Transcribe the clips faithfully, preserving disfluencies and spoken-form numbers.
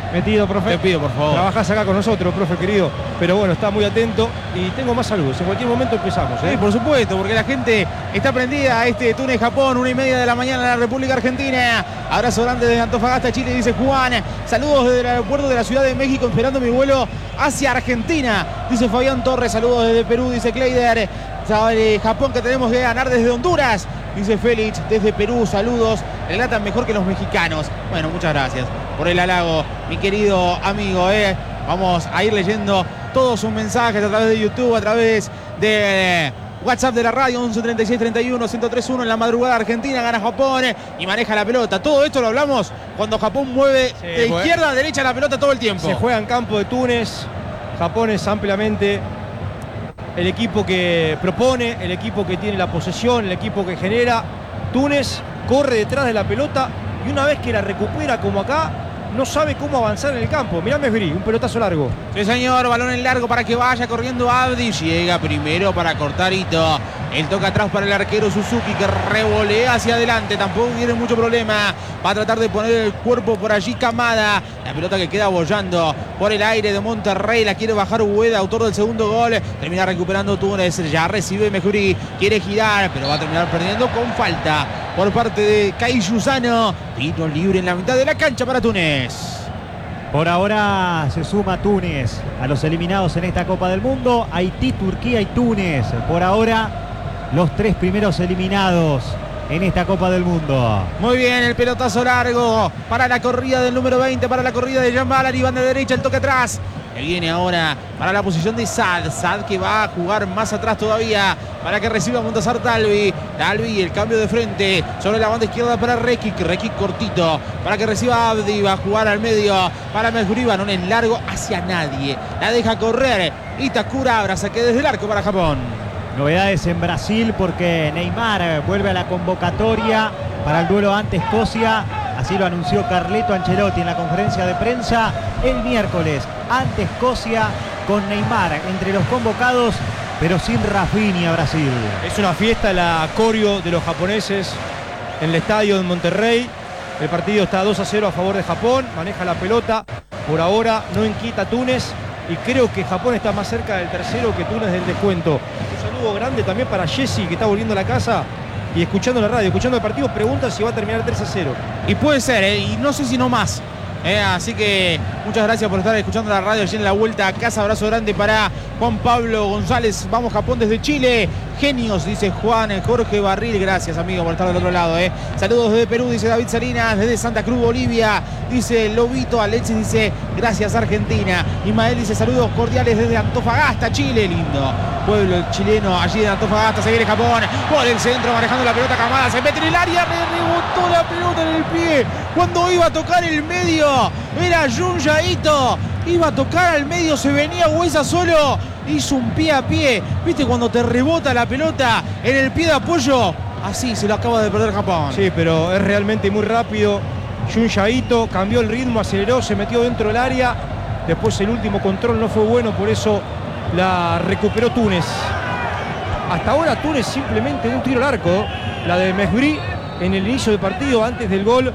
metido, profe. Te pido, por favor. Trabajás acá con nosotros, profe querido. Pero bueno, está muy atento y tengo más saludos. En cualquier momento empezamos, ¿eh? Sí, por supuesto, porque la gente está prendida a este Túnez-Japón, una y media de la mañana en la República Argentina. Abrazo grande desde Antofagasta, Chile, dice Juan. Saludos desde el aeropuerto de la Ciudad de México, esperando mi vuelo hacia Argentina, dice Fabián Torres. Saludos desde Perú, dice Kleider. Sabe Japón que tenemos que ganar desde Honduras, dice Félix desde Perú. Saludos, relatan mejor que los mexicanos. Bueno, muchas gracias por el halago, mi querido amigo, ¿eh? Vamos a ir leyendo todos sus mensajes a través de YouTube, a través de WhatsApp de la radio, once treinta y seis treinta y uno ciento tres uno. En la madrugada Argentina gana Japón y maneja la pelota. Todo esto lo hablamos cuando Japón mueve sí, de pues, izquierda a derecha la pelota todo el tiempo. Se juega en campo de Túnez. Japón es ampliamente el equipo que propone, el equipo que tiene la posesión, el equipo que genera. Túnez corre detrás de la pelota y una vez que la recupera como acá, no sabe cómo avanzar en el campo. Mirá Mesbri, un pelotazo largo. Sí, señor, balón en largo para que vaya corriendo Abdi. Llega primero para cortar Ito. El toque atrás para el arquero Suzuki, que revolea hacia adelante. Tampoco tiene mucho problema. Va a tratar de poner el cuerpo por allí Kamada. La pelota que queda bollando por el aire de Monterrey. La quiere bajar Ueda, autor del segundo gol. Termina recuperando Túnez. Ya recibe Mesbri. Quiere girar, pero va a terminar perdiendo con falta por parte de Cayusano. Tiro libre en la mitad de la cancha para Túnez. Por ahora se suma Túnez a los eliminados en esta Copa del Mundo. Haití, Turquía y Túnez. Por ahora los tres primeros eliminados en esta Copa del Mundo. Muy bien, el pelotazo largo para la corrida del número veinte, para la corrida de Jan Ballard. Banda derecha, el toque atrás. Que viene ahora para la posición de Sad. Sad que va a jugar más atrás todavía para que reciba Montazar Talvi. Talvi, el cambio de frente sobre la banda izquierda para Rekic. Rekic cortito para que reciba Abdi. Va a jugar al medio para Mesbri. Balón en largo hacia nadie. La deja correr Itakura. Abra saque desde el arco para Japón. Novedades en Brasil porque Neymar vuelve a la convocatoria para el duelo ante Escocia. Así lo anunció Carleto Ancelotti en la conferencia de prensa el miércoles ante Escocia, con Neymar entre los convocados, pero sin Rafinha. Brasil. Es una fiesta la coreo de los japoneses en el estadio de Monterrey. El partido está dos a cero a favor de Japón. Maneja la pelota. Por ahora no inquieta Túnez. Y creo que Japón está más cerca del tercero que Túnez del descuento. Un saludo grande también para Jesse, que está volviendo a la casa y escuchando la radio, escuchando el partido, pregunta si va a terminar tres a cero. Y puede ser, ¿eh? Y no sé si no más. Eh, así que muchas gracias por estar escuchando la radio allí en la vuelta a casa. Abrazo grande para Juan Pablo González. Vamos Japón desde Chile. Genios, dice Juan Jorge Barril. Gracias, amigo, por estar del otro lado. Eh. Saludos desde Perú, dice David Salinas. Desde Santa Cruz, Bolivia, dice Lobito. Alexis dice gracias, Argentina. Ismael dice saludos cordiales desde Antofagasta, Chile. Lindo pueblo chileno allí de Antofagasta. Se viene Japón por el centro, manejando la pelota. Kamada se mete en el área, rebotó la pelota en el pie. Cuando iba a tocar el medio, era Junya Ito. Iba a tocar al medio, se venía Huesa solo. Hizo un pie a pie. ¿Viste cuando te rebota la pelota en el pie de apoyo? Así se lo acaba de perder Japón. Sí, pero es realmente muy rápido. Junya Ito cambió el ritmo, aceleró, se metió dentro del área. Después el último control no fue bueno, por eso la recuperó Túnez. Hasta ahora Túnez simplemente un tiro al arco. La de Mesbri en el inicio del partido, antes del gol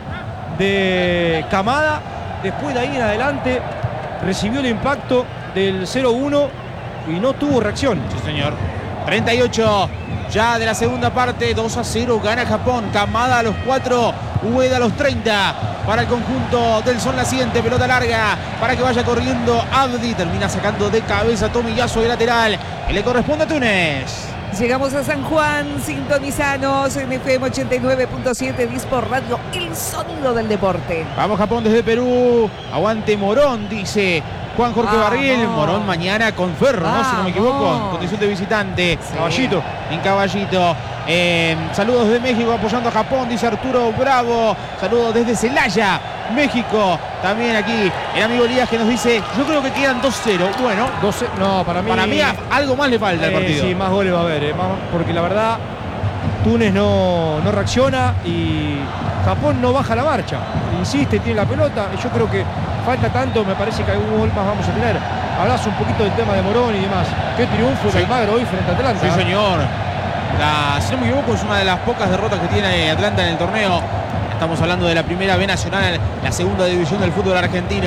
de Kamada. Después de ahí en adelante recibió el impacto del cero uno y no tuvo reacción. Sí, señor. treinta y ocho ya de la segunda parte. dos a cero gana Japón. Kamada a los cuatro, Ueda a los treinta. Para el conjunto del Sol Naciente. Pelota larga para que vaya corriendo Abdi. Termina sacando de cabeza Tomiyasu de lateral. Que le corresponde a Túnez. Llegamos a San Juan, sintonizanos en F M ochenta y nueve punto siete, Dispor Radio, el sonido del deporte. Vamos Japón desde Perú. Aguante Morón, dice Juan Jorge Vamos. Barriel. Morón mañana con Ferro, ¿no? Si no me equivoco, en condición de visitante. Sí. Caballito. En Caballito. Eh, saludos de México apoyando a Japón, dice Arturo Bravo. Saludos desde Celaya, México. También aquí el amigo Elías que nos dice, yo creo que quedan dos cero. Bueno, doce, no, para mí, para mí algo más le falta al eh, partido. Sí, más goles va a haber, eh, más, porque la verdad Túnez no, no reacciona y Japón no baja la marcha. Insiste, tiene la pelota. Y yo creo que falta tanto, me parece que algún gol más vamos a tener. Hablas un poquito del tema de Morón y demás. Qué triunfo Sí. de Almagro hoy frente a Atlanta. Sí, señor. La, si no me equivoco, es una de las pocas derrotas que tiene Atlanta en el torneo. Estamos hablando de la primera B nacional, la segunda división del fútbol argentino,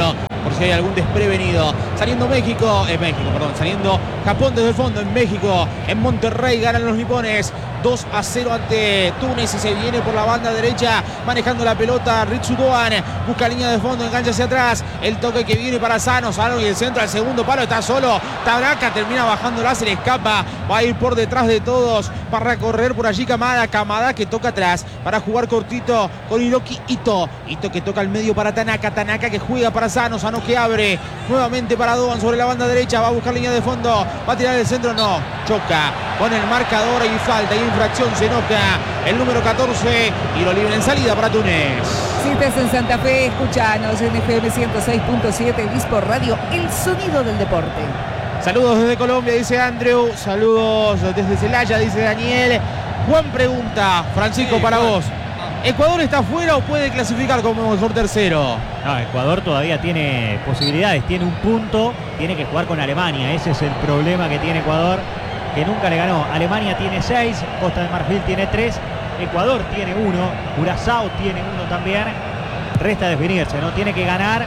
por si hay algún desprevenido. Saliendo México, eh, México, perdón, saliendo Japón desde el fondo en México, en Monterrey ganan los nipones dos a cero ante Túnez y se viene por la banda derecha manejando la pelota Ritsu Doan, busca línea de fondo, engancha hacia atrás, el toque que viene para Sano, Sano y el centro al segundo palo, está solo, Tanaka termina bajándola, se le escapa, va a ir por detrás de todos para correr por allí Kamada, Kamada que toca atrás para jugar cortito con Hiroki Ito, Ito que toca al medio para Tanaka, Tanaka que juega para Sano, Sano que abre nuevamente para Doan sobre la banda derecha, va a buscar línea de fondo, va a tirar el centro, no, choca con el marcador y falta y infracción, se enoja el número catorce y lo libre en salida para Túnez. Si estás en Santa Fe, escuchanos en F M ciento seis punto siete Dispor Radio, el sonido del deporte. Saludos desde Colombia, dice Andrew. Saludos desde Celaya, dice Daniel. Juan pregunta, Francisco, sí, para Juan. vos. ¿Ecuador está fuera o puede clasificar como mejor tercero? No, Ecuador todavía tiene posibilidades, tiene un punto, tiene que jugar con Alemania. Ese es el problema que tiene Ecuador, que nunca le ganó. Alemania tiene seis, Costa de Marfil tiene tres, Ecuador tiene uno, Curazao tiene uno también. Resta definirse, ¿no? Tiene que ganar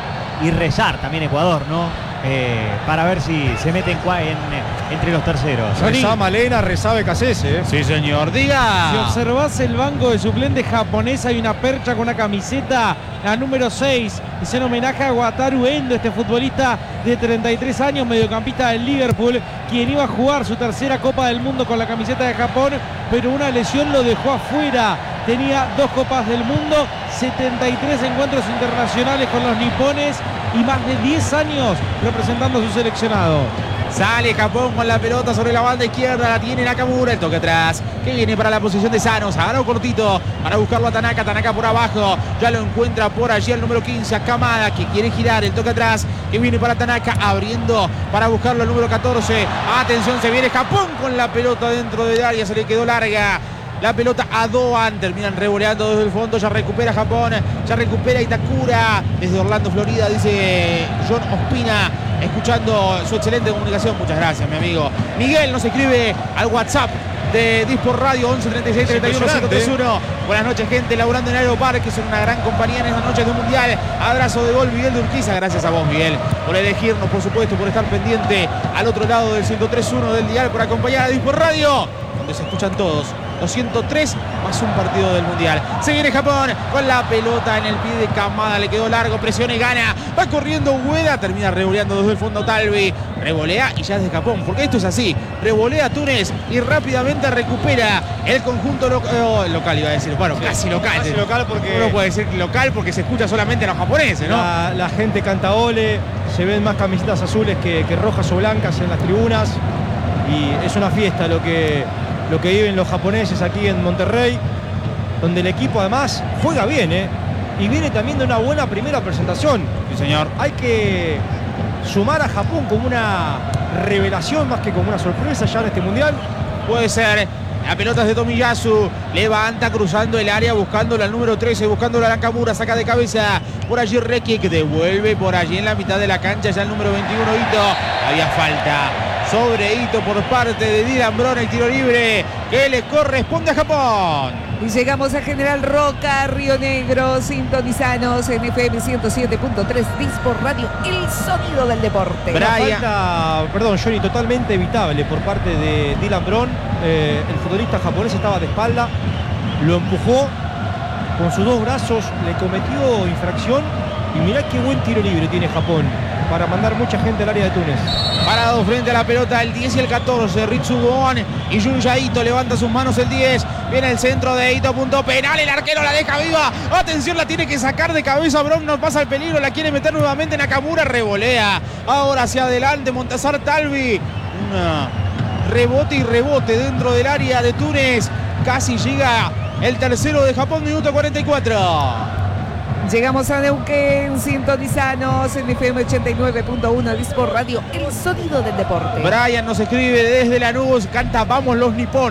y rezar también Ecuador, ¿no? Eh, para ver si se mete en, en, entre los terceros. Rezá Malena, rezá Becasese, ¿eh? Sí, señor, diga. Si observás el banco de suplentes japonés, hay una percha con una camiseta, la número seis, y se homenaje a Wataru Endo, este futbolista de treinta y tres años, mediocampista del Liverpool, quien iba a jugar su tercera Copa del Mundo con la camiseta de Japón, pero una lesión lo dejó afuera. Tenía dos Copas del Mundo, setenta y tres encuentros internacionales con los nipones y más de diez años representando a su seleccionado. Sale Japón con la pelota sobre la banda izquierda, la tiene Nakamura, el toque atrás, que viene para la posición de Sano, Sano cortito, para buscarlo a Tanaka, Tanaka por abajo, ya lo encuentra por allí el número quince, a Kamada, que quiere girar, el toque atrás, que viene para Tanaka, abriendo para buscarlo el número catorce, atención, se viene Japón con la pelota dentro del área, se le quedó larga. La pelota a Doan, terminan revoleando desde el fondo, ya recupera Japón, ya recupera Itakura, desde Orlando, Florida, dice John Ospina, escuchando su excelente comunicación, muchas gracias mi amigo. Miguel nos escribe al WhatsApp de Dispor Radio once treinta y seis treinta y uno cinco tres uno. Buenas noches gente, laburando en Aeroparque, son una gran compañía en estas noches de Mundial. Abrazo de gol Miguel de Urquiza, gracias a vos Miguel por elegirnos, por supuesto, por estar pendiente al otro lado del ciento tres punto uno del dial, por acompañar a Dispor Radio, donde se escuchan todos. Los ciento tres más un partido del Mundial. Se viene Japón con la pelota en el pie de Kamada. Le quedó largo, presiona y gana. Va corriendo Ueda, termina revoleando desde el fondo Talvi. Revolea y ya es de Japón, porque esto es así. Revolea Túnez y rápidamente recupera el conjunto lo oh, local, iba a decir. Bueno, casi local. Casi local porque... Uno puede decir local porque se escucha solamente a los japoneses, ¿no? La, la gente canta ole, se ven más camisetas azules que, que rojas o blancas en las tribunas. Y es una fiesta lo que... lo que viven los japoneses aquí en Monterrey, donde el equipo además juega bien, ¿eh? Y viene también de una buena primera presentación. Sí, señor. Hay que sumar a Japón como una revelación más que como una sorpresa ya en este Mundial. Puede ser. La pelota es de Tomiyasu, levanta cruzando el área, buscándolo al número trece, buscándolo a Nakamura, saca de cabeza por allí Requi, que devuelve por allí en la mitad de la cancha, ya el número veintiuno Ito. Había falta sobre Ito por parte de Dylan Brown, el tiro libre que le corresponde a Japón. Y llegamos a General Roca, Río Negro, sintonizanos en F M ciento siete punto tres Dispor Radio, el sonido del deporte. Una falta, perdón, Johnny, totalmente evitable por parte de Dylan Brown. Eh, el futbolista japonés estaba de espalda, lo empujó con sus dos brazos, le cometió infracción. Y mirá qué buen tiro libre tiene Japón para mandar mucha gente al área de Túnez. Parado frente a la pelota el diez y el catorce, Ritsu Doan y Junya Ito, levanta sus manos el diez, viene el centro de Ito, punto penal, el arquero la deja viva, atención, la tiene que sacar de cabeza, Brown no pasa el peligro, la quiere meter nuevamente Nakamura, revolea, ahora hacia adelante, Montazar Talvi, una rebote y rebote dentro del área de Túnez, casi llega el tercero de Japón, minuto cuarenta y cuatro. Llegamos a Neuquén, sintonizanos en F M ochenta y nueve punto uno Dispor Radio, el sonido del deporte. Brian nos escribe desde Lanús, canta Vamos los Nippon,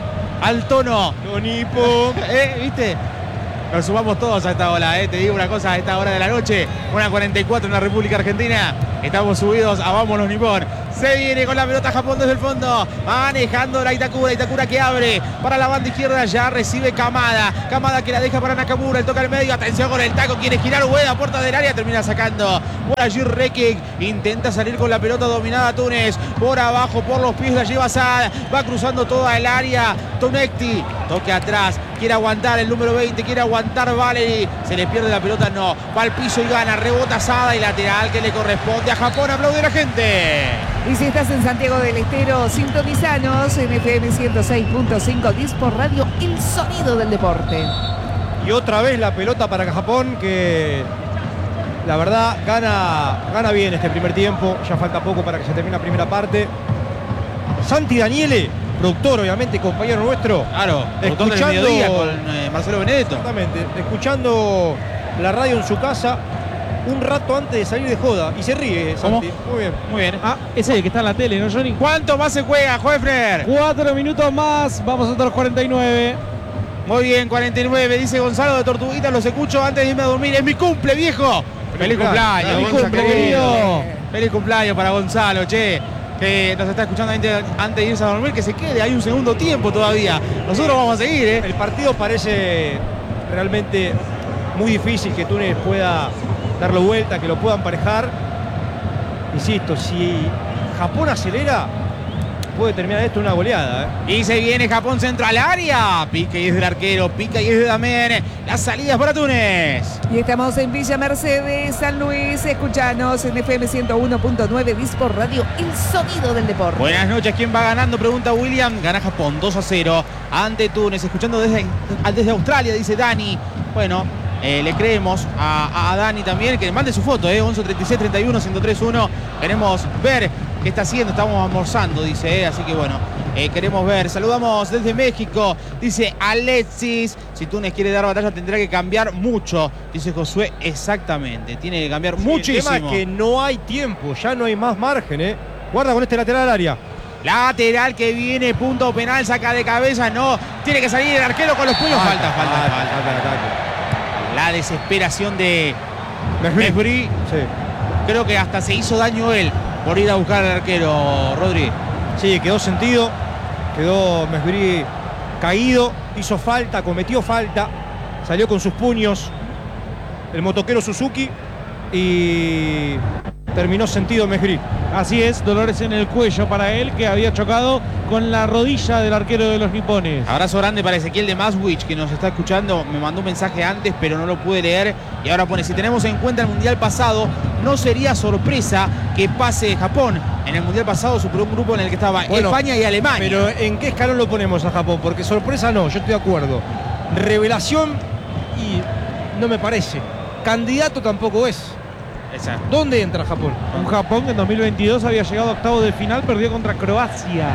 al tono. Los Nippon. ¿Eh? ¿Viste? Nos sumamos todos a esta hora, ¿eh? Te digo una cosa, a esta hora de la noche, una cuarenta y cuatro en la República Argentina, estamos subidos a Vamos los Nippon. Se viene con la pelota Japón desde el fondo. Manejando la Itakura. Itakura que abre para la banda izquierda. Ya recibe Kamada. Kamada que la deja para Nakamura. El toca al medio. Atención con el taco. Quiere girar Ueda. Puerta del área. Termina sacando. Por allí Rekic. Intenta salir con la pelota dominada Túnez. Por abajo, por los pies la lleva Saad. Va cruzando toda el área. Tonecti. Toque atrás. Quiere aguantar el número veinte. Quiere aguantar Valery. Se le pierde la pelota. No. Va al piso y gana. Rebota Sada y lateral que le corresponde a Japón. Aplaude la gente. Y si estás en Santiago del Estero, sintonizanos en F M ciento seis punto cinco Dispor Radio, el sonido del deporte. Y otra vez la pelota para Japón, que la verdad gana, gana bien este primer tiempo. Ya falta poco para que se termine la primera parte. Santi Daniele, productor obviamente, compañero nuestro. Claro, productor del mediodía con eh, Marcelo Benedetto. Exactamente, escuchando la radio en su casa un rato antes de salir de joda. Y se ríe, Santi. ¿Cómo? Muy bien. Muy bien. Ah, ese es el que está en la tele, ¿no, Johnny? ¿Cuánto más se juega, Joefner? Cuatro minutos más, vamos hasta los cuarenta y nueve. Muy bien, cuarenta y nueve, dice Gonzalo de Tortuguita, los escucho antes de irme a dormir. Es mi cumple, viejo. Feliz cumpleaños, Feliz Gonza, cumple, querido. querido. Feliz cumpleaños para Gonzalo, che. Que nos está escuchando antes, antes de irse a dormir, que se quede, hay un segundo tiempo todavía. Nosotros vamos a seguir, ¿eh? El partido parece realmente muy difícil que Túnez pueda darlo vuelta, que lo puedan parejar. Insisto, si Japón acelera, puede terminar esto una goleada, ¿eh? Y se viene Japón centro al área. Pica y es del arquero, pica y es de Damián. Las salidas para Túnez. Y estamos en Villa Mercedes, San Luis. Escuchanos en F M ciento uno punto nueve Dispor Radio, el sonido del deporte. Buenas noches, ¿quién va ganando? Pregunta William. Gana Japón dos a cero ante Túnez. Escuchando desde, desde Australia, dice Dani. Bueno, eh, le creemos a, a Dani también. Que mande su foto, eh, once treinta y seis treinta y uno ciento tres uno. Queremos ver qué está haciendo. Estamos almorzando, dice, eh, así que bueno, eh, queremos ver. Saludamos desde México, dice Alexis. Si Túnez quiere dar batalla tendrá que cambiar mucho, dice Josué. Exactamente, tiene que cambiar Sí, muchísimo. El tema es que no hay tiempo, ya no hay más margen, ¿eh? Guarda con este lateral al área. Lateral que viene, punto penal, saca de cabeza, no. Tiene que salir el arquero con los puños. Falta, falta, falta. falta, falta de ataque. La desesperación de Mesbri. Mesbri. Sí. Creo que hasta se hizo daño él por ir a buscar al arquero, Rodri. Sí, quedó sentido. Quedó Mesbri caído. Hizo falta, cometió falta. Salió con sus puños el motoquero Suzuki. Y terminó sentido Mesbri. Así es, dolores en el cuello para él, que había chocado con la rodilla del arquero de los nipones. Abrazo grande para Ezequiel de Maswich, que nos está escuchando. Me mandó un mensaje antes, pero no lo pude leer. Y ahora pone, si tenemos en cuenta el Mundial pasado, no sería sorpresa que pase Japón. En el Mundial pasado superó un grupo en el que estaba Bueno, España y Alemania. Pero ¿en qué escalón lo ponemos a Japón? Porque sorpresa no, yo estoy de acuerdo. Revelación y no me parece. Candidato tampoco es. Exacto. ¿Dónde entra Japón? Un Japón que en dos mil veintidós había llegado a octavos de final, perdió contra Croacia.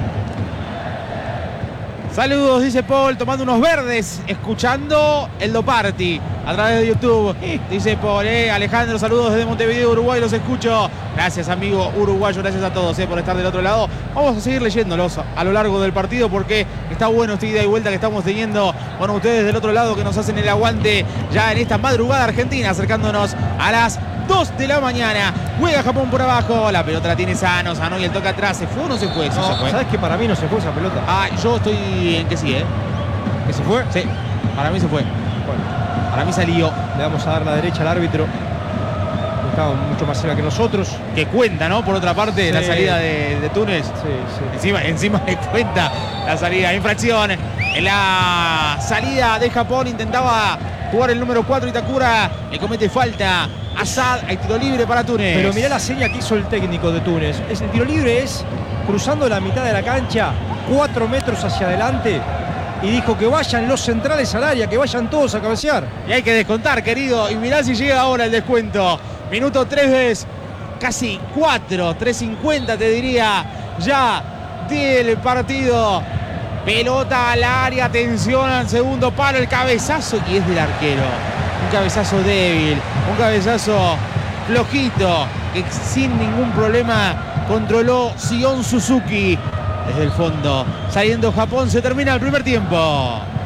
Saludos, dice Paul, tomando unos verdes, escuchando el Do Party a través de YouTube. Dice Paul, eh, Alejandro, saludos desde Montevideo, Uruguay, los escucho. Gracias, amigo uruguayo, gracias a todos eh, por estar del otro lado. Vamos a seguir leyéndolos a lo largo del partido porque está bueno esta ida y vuelta que estamos teniendo con ustedes del otro lado, que nos hacen el aguante ya en esta madrugada argentina, acercándonos a las dos de la mañana. Juega Japón por abajo, la pelota la tiene Sano, Sano y el toque atrás. ¿Se fue o no se fue? Sí, No, se fue. ¿sabes que para mí no se fue esa pelota? Ah, yo estoy en que sí, ¿eh? ¿Que se fue? Sí, para mí se fue. Bueno, Para mí salió. le vamos a dar la derecha al árbitro. Estaba mucho más cerca que nosotros. Que cuenta, ¿no? Por otra parte, Sí. la salida de, de Túnez. Sí, sí. Encima, encima le cuenta la salida. Infracción en la salida de Japón. Intentaba jugar el número cuatro Itakura. Le comete falta Asad. Hay tiro libre para Túnez. Pero mirá la seña que hizo el técnico de Túnez. Es, el tiro libre es cruzando la mitad de la cancha, cuatro metros hacia adelante. Y dijo que vayan los centrales al área, que vayan todos a cabecear. Y hay que descontar, querido. Y mirá si llega ahora el descuento. Minuto tres, casi cuatro, tres cincuenta te diría ya del partido. Pelota al área, atención al segundo palo, el cabezazo y es del arquero. Un cabezazo débil, un cabezazo flojito, que sin ningún problema controló Sion Suzuki desde el fondo. Saliendo Japón, se termina el primer tiempo.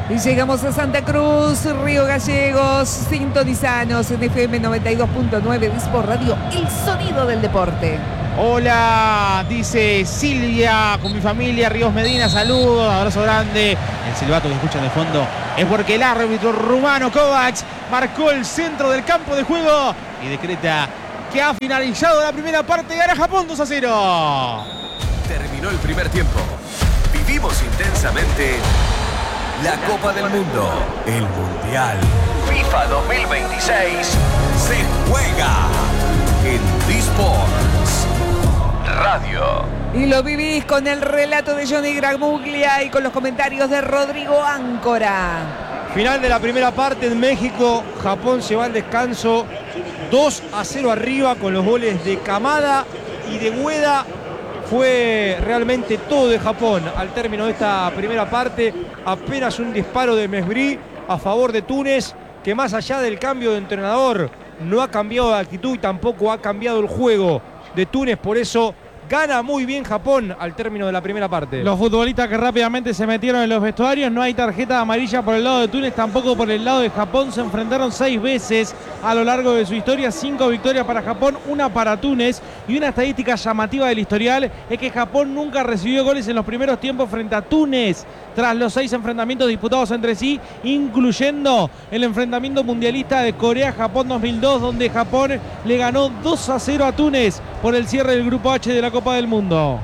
Y llegamos a Santa Cruz, Río Gallegos, sintonizanos en F M noventa y dos punto nueve, Dispor Radio, el sonido del deporte. Hola, dice Silvia, con mi familia, Ríos Medina, saludos, abrazo grande. El silbato que escuchan de fondo es porque el árbitro rumano Kovacs marcó el centro del campo de juego y decreta que ha finalizado la primera parte. Gana Japón dos a cero. Terminó el primer tiempo. Vivimos intensamente la Copa del Mundo, el Mundial FIFA dos mil veintiséis se juega en Disports Radio. Y lo vivís con el relato de Johnny Gramuglia y con los comentarios de Rodrigo Áncora. Final de la primera parte en México. Japón se va al descanso dos a cero arriba con los goles de Kamada y de Ueda. Fue realmente todo de Japón al término de esta primera parte. Apenas un disparo de Mesbri a favor de Túnez, que más allá del cambio de entrenador no ha cambiado de actitud y tampoco ha cambiado el juego de Túnez. Por eso gana muy bien Japón al término de la primera parte. Los futbolistas que rápidamente se metieron en los vestuarios. No hay tarjeta amarilla por el lado de Túnez, tampoco por el lado de Japón. Se enfrentaron seis veces a lo largo de su historia. Cinco victorias para Japón, una para Túnez. Y una estadística llamativa del historial es que Japón nunca recibió goles en los primeros tiempos frente a Túnez, tras los seis enfrentamientos disputados entre sí, incluyendo el enfrentamiento mundialista de Corea-Japón dos mil dos, donde Japón le ganó dos a cero a Túnez por el cierre del Grupo H de la Copa del Mundo.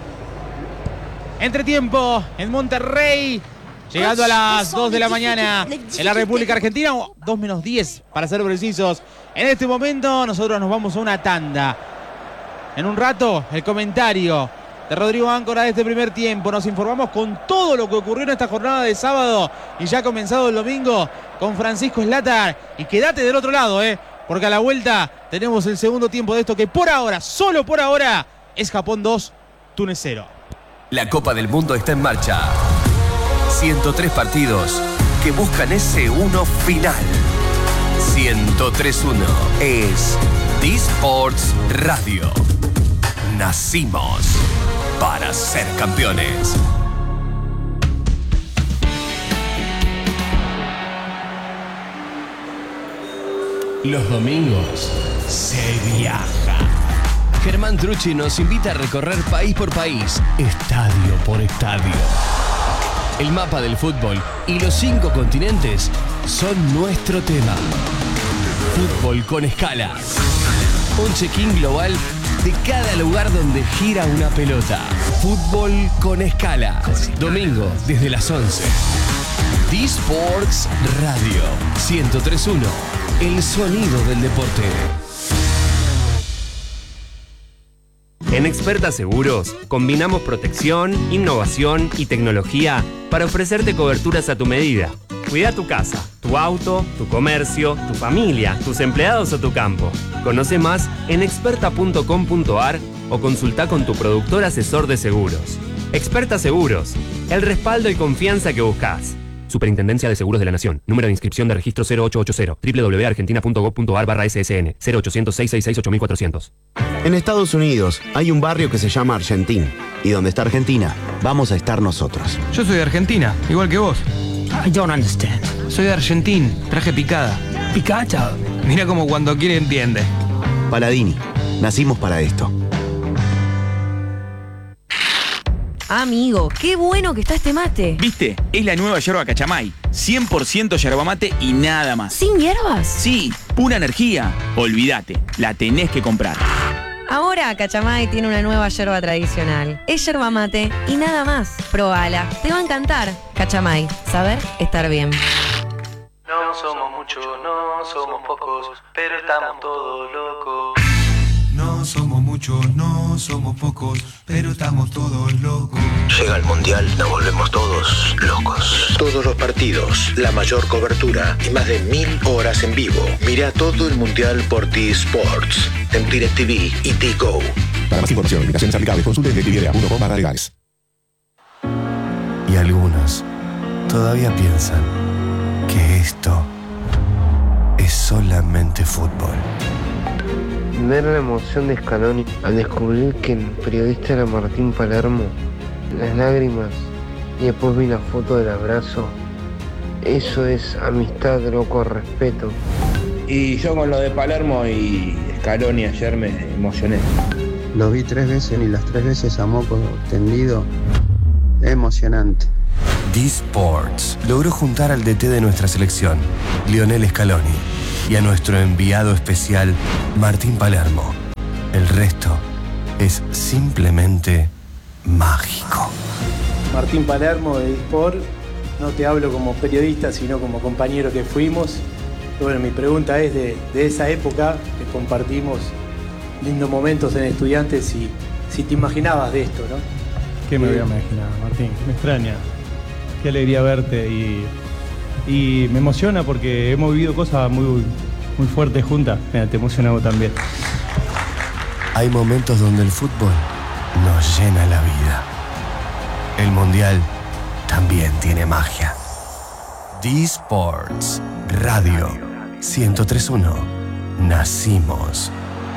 Entretiempo en Monterrey, llegando a las dos de la mañana en la República Argentina, dos menos diez para ser precisos. En este momento nosotros nos vamos a una tanda. En un rato el comentario de Rodrigo Áncora de este primer tiempo. Nos informamos con todo lo que ocurrió en esta jornada de sábado y ya ha comenzado el domingo con Francisco Slatar. Y quédate del otro lado, eh, porque a la vuelta tenemos el segundo tiempo de esto que por ahora, solo por ahora, es Japón dos, Túnez cero. La Copa del Mundo está en marcha. ciento tres partidos que buscan ese uno final. ciento tres uno es Disports Radio. Nacimos para ser campeones. Los domingos se viaja. Germán Trucci nos invita a recorrer país por país, estadio por estadio. El mapa del fútbol y los cinco continentes son nuestro tema. Fútbol con escala. Un check-in global de cada lugar donde gira una pelota. Fútbol con escala. Domingo desde las once. Disports Radio ciento tres punto uno. El sonido del deporte. En Experta Seguros combinamos protección, innovación y tecnología para ofrecerte coberturas a tu medida. Cuida tu casa, tu auto, tu comercio, tu familia, tus empleados o tu campo. Conoce más en experta punto com punto a r o consulta con tu productor asesor de seguros. Experta Seguros, el respaldo y confianza que buscas. Superintendencia de Seguros de la Nación. Número de inscripción de registro cero ocho ocho cero. doble u doble u doble u punto argentina punto gob punto a r barra S S N. cero ochocientos, seiscientos sesenta y seis, ocho mil cuatrocientos. En Estados Unidos hay un barrio que se llama Argentín. Y donde está Argentina, vamos a estar nosotros. Yo soy de Argentina, igual que vos. I don't understand. Soy de Argentín, traje picada. ¿Picada? Mira como cuando quiere entiende. Paladini, nacimos para esto. Amigo, qué bueno que está este mate. ¿Viste? Es la nueva yerba Cachamay. cien por ciento yerba mate y nada más. ¿Sin hierbas? Sí, pura energía. Olvídate, la tenés que comprar. Ahora Cachamay tiene una nueva yerba tradicional. Es yerba mate y nada más. Probala, te va a encantar. Cachamay, saber estar bien. No somos muchos, no somos pocos, pero estamos todos locos. No somos muchos, no somos pocos, pero estamos todos locos. Llega el Mundial, nos volvemos todos locos. Todos los partidos, la mayor cobertura y más de mil horas en vivo. Mira todo el Mundial por T-Sports, en DirecTV y T-Go. Para más información, invitaciones aplicables, consulte en directv punto com barra legales. Y algunos todavía piensan que esto es solamente fútbol. Ver la emoción de Scaloni al descubrir que el periodista era Martín Palermo, las lágrimas y después vi la foto del abrazo, Eso es amistad, loco, respeto. Y yo con lo de Palermo y Scaloni ayer me emocioné. Los vi tres veces y las tres veces a moco tendido. Emocionante. D-Sports logró juntar al D T de nuestra selección, Lionel Scaloni, y a nuestro enviado especial, Martín Palermo. El resto es simplemente mágico. Martín Palermo de D-Sport, no te hablo como periodista, sino como compañero que fuimos. Bueno, mi pregunta es de, de esa época que compartimos lindos momentos en Estudiantes y si te imaginabas de esto, ¿no? ¿Qué me voy a imaginar, Martín? Me extraña. Qué alegría verte y, y me emociona porque hemos vivido cosas muy, muy fuertes juntas. Mira, te emociona vos también. Hay momentos donde el fútbol nos llena la vida. El Mundial también tiene magia. D-Sports Radio ciento tres punto uno. Nacimos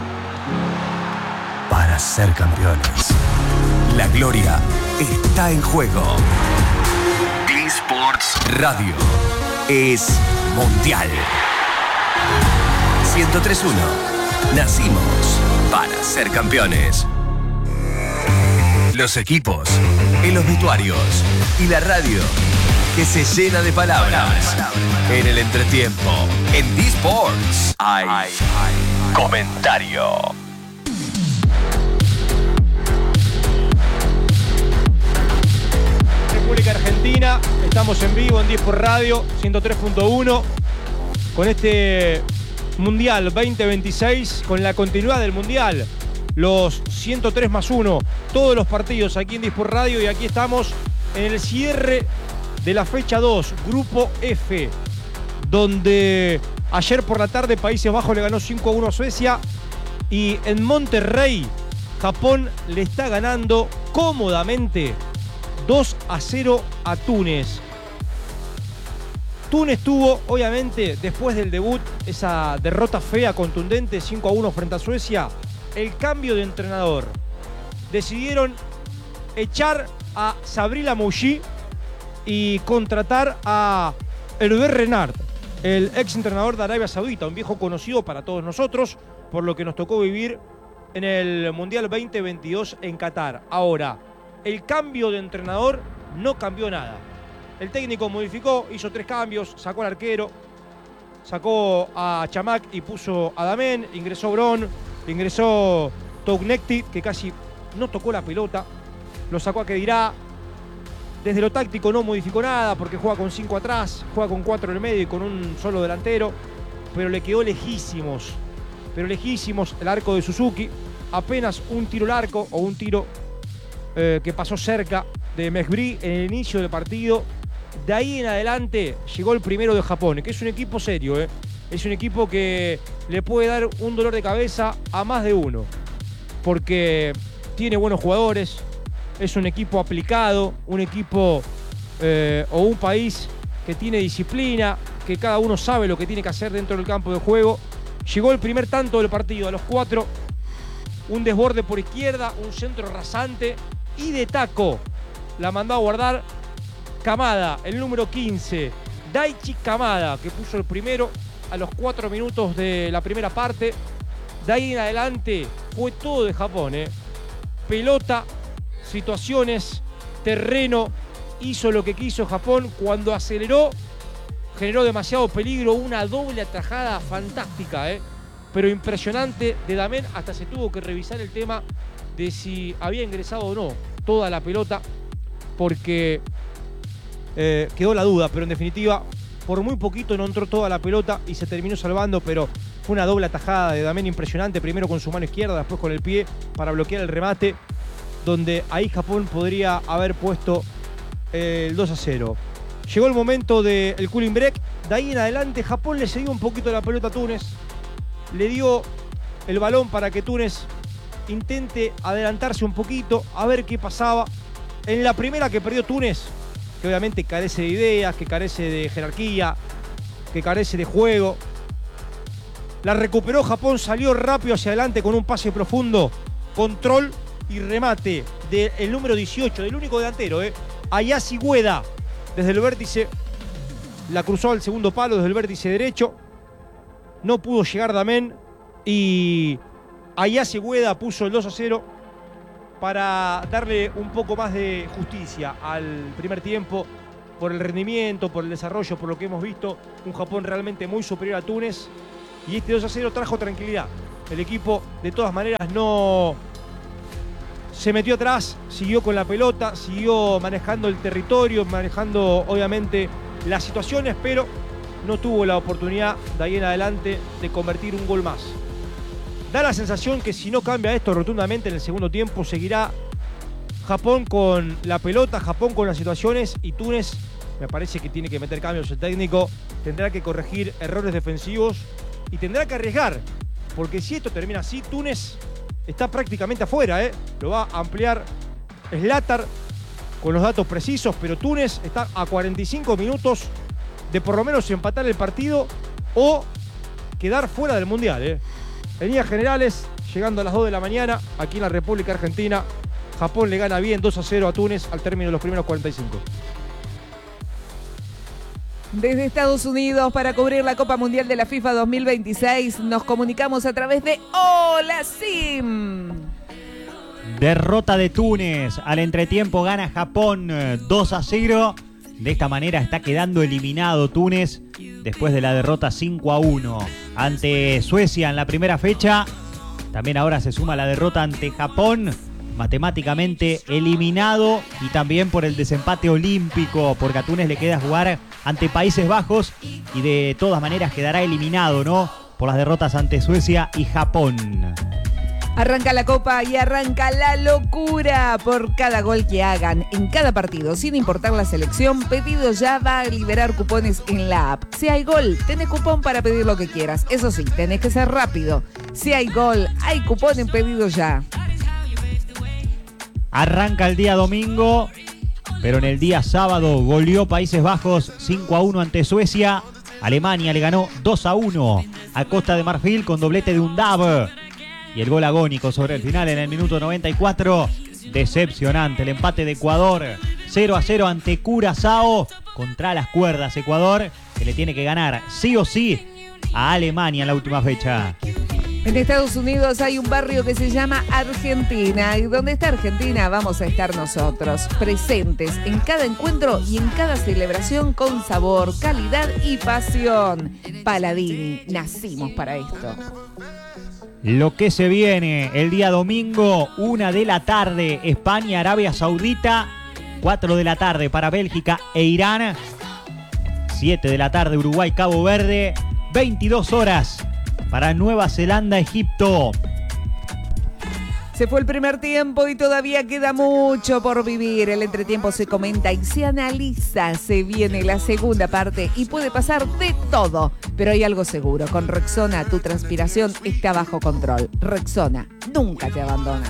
para ser campeones. La gloria está en juego. D-Sports Radio es mundial. ciento tres punto uno. Nacimos para ser campeones. Los equipos, en los vestuarios y la radio que se llena de palabras. En el entretiempo, en D-Sports hay comentario. República Argentina, estamos en vivo en D-Sport Radio ciento tres punto uno con este Mundial veinte veintiséis, con la continuidad del Mundial, los ciento tres más uno, todos los partidos aquí en D-Sport Radio, y aquí estamos en el cierre de la fecha dos, Grupo F, donde ayer por la tarde Países Bajos le ganó cinco a uno a Suecia y en Monterrey Japón le está ganando cómodamente dos a cero a Túnez. Túnez tuvo, obviamente, después del debut, esa derrota fea, contundente, cinco a uno frente a Suecia, el cambio de entrenador. Decidieron echar a Sabri Lamouchi y contratar a Hervé Renard, el ex entrenador de Arabia Saudita, un viejo conocido para todos nosotros, por lo que nos tocó vivir en el Mundial veinte veintidós en Qatar. Ahora, el cambio de entrenador no cambió nada. El técnico modificó, hizo tres cambios, sacó al arquero, sacó a Chamac y puso a Damen, ingresó Bron, ingresó Tognecti, que casi no tocó la pelota, lo sacó a Kedirá. Desde lo táctico no modificó nada porque juega con cinco atrás, juega con cuatro en el medio y con un solo delantero, pero le quedó lejísimos, pero lejísimos el arco de Suzuki, apenas un tiro al arco o un tiro eh, que pasó cerca de Mesbri en el inicio del partido. De ahí en adelante llegó el primero de Japón, que es un equipo serio, ¿eh? Es un equipo que le puede dar un dolor de cabeza a más de uno, porque tiene buenos jugadores, es un equipo aplicado, un equipo eh, o un país que tiene disciplina, que cada uno sabe lo que tiene que hacer dentro del campo de juego. Llegó el primer tanto del partido a los cuatro, un desborde por izquierda, un centro rasante y de taco la mandó a guardar Kamada, el número quince, Daichi Kamada, que puso el primero a los cuatro minutos de la primera parte. De ahí en adelante fue todo de Japón, ¿eh? Pelota, situaciones, terreno, hizo lo que quiso Japón. Cuando aceleró, generó demasiado peligro, una doble atajada fantástica, ¿eh? Pero impresionante de Damen. Hasta se tuvo que revisar el tema de si había ingresado o no toda la pelota, porque eh, quedó la duda, pero en definitiva por muy poquito no entró toda la pelota y se terminó salvando, pero fue una doble atajada de Damen impresionante, primero con su mano izquierda, después con el pie para bloquear el remate, donde ahí Japón podría haber puesto el dos a cero. Llegó el momento del cooling break. De ahí en adelante Japón le cedió un poquito la pelota a Túnez, le dio el balón para que Túnez intente adelantarse un poquito, a ver qué pasaba. En la primera que perdió Túnez, que obviamente carece de ideas, que carece de jerarquía, que carece de juego, la recuperó Japón, salió rápido hacia adelante con un pase profundo, control y remate del número dieciocho, del único delantero, ¿eh? Ayase Ueda, desde el vértice la cruzó al segundo palo desde el vértice derecho. No pudo llegar Damen y Ayase Güeda puso el dos a cero para darle un poco más de justicia al primer tiempo por el rendimiento, por el desarrollo, por lo que hemos visto. Un Japón realmente muy superior a Túnez y este dos a cero trajo tranquilidad. El equipo de todas maneras no se metió atrás, siguió con la pelota, siguió manejando el territorio, manejando obviamente las situaciones, pero no tuvo la oportunidad de ahí en adelante de convertir un gol más. Da la sensación que si no cambia esto rotundamente en el segundo tiempo, seguirá Japón con la pelota, Japón con las situaciones y Túnez, me parece que tiene que meter cambios el técnico, tendrá que corregir errores defensivos y tendrá que arriesgar, porque si esto termina así, Túnez está prácticamente afuera, ¿eh? Lo va a ampliar Zlatar con los datos precisos, pero Túnez está a cuarenta y cinco minutos de por lo menos empatar el partido o quedar fuera del Mundial, ¿eh? En líneas generales, llegando a las dos de la mañana, aquí en la República Argentina, Japón le gana bien dos a cero a Túnez al término de los primeros cuarenta y cinco. Desde Estados Unidos, para cubrir la Copa Mundial de la FIFA dos mil veintiséis, nos comunicamos a través de Hola Sim. Derrota de Túnez. Al entretiempo gana Japón dos a cero. De esta manera está quedando eliminado Túnez después de la derrota cinco a uno ante Suecia en la primera fecha. También ahora se suma la derrota ante Japón, matemáticamente eliminado, y también por el desempate olímpico, porque a Túnez le queda jugar ante Países Bajos y de todas maneras quedará eliminado, ¿no?, por las derrotas ante Suecia y Japón. Arranca la Copa y arranca la locura por cada gol que hagan en cada partido, sin importar la selección. Pedido Ya va a liberar cupones en la app. Si hay gol, tenés cupón para pedir lo que quieras. Eso sí, tenés que ser rápido. Si hay gol, hay cupón en Pedido Ya. Arranca el día domingo, pero en el día sábado goleó Países Bajos cinco a uno ante Suecia. Alemania le ganó dos a uno a Costa de Marfil con doblete de Undav. Y el gol agónico sobre el final en el minuto noventa y cuatro. Decepcionante el empate de Ecuador. cero a cero ante Curazao. Contra las cuerdas Ecuador, que le tiene que ganar sí o sí a Alemania en la última fecha. En Estados Unidos hay un barrio que se llama Argentina. Y donde está Argentina vamos a estar nosotros, presentes en cada encuentro y en cada celebración con sabor, calidad y pasión. Paladini, nacimos para esto. Lo que se viene el día domingo, una de la tarde, España, Arabia Saudita, cuatro de la tarde para Bélgica e Irán, siete de la tarde Uruguay, Cabo Verde, veintidós horas para Nueva Zelanda, Egipto. Se fue el primer tiempo y todavía queda mucho por vivir. El entretiempo se comenta y se analiza. Se viene la segunda parte y puede pasar de todo. Pero hay algo seguro. Con Rexona tu transpiración está bajo control. Rexona nunca te abandona.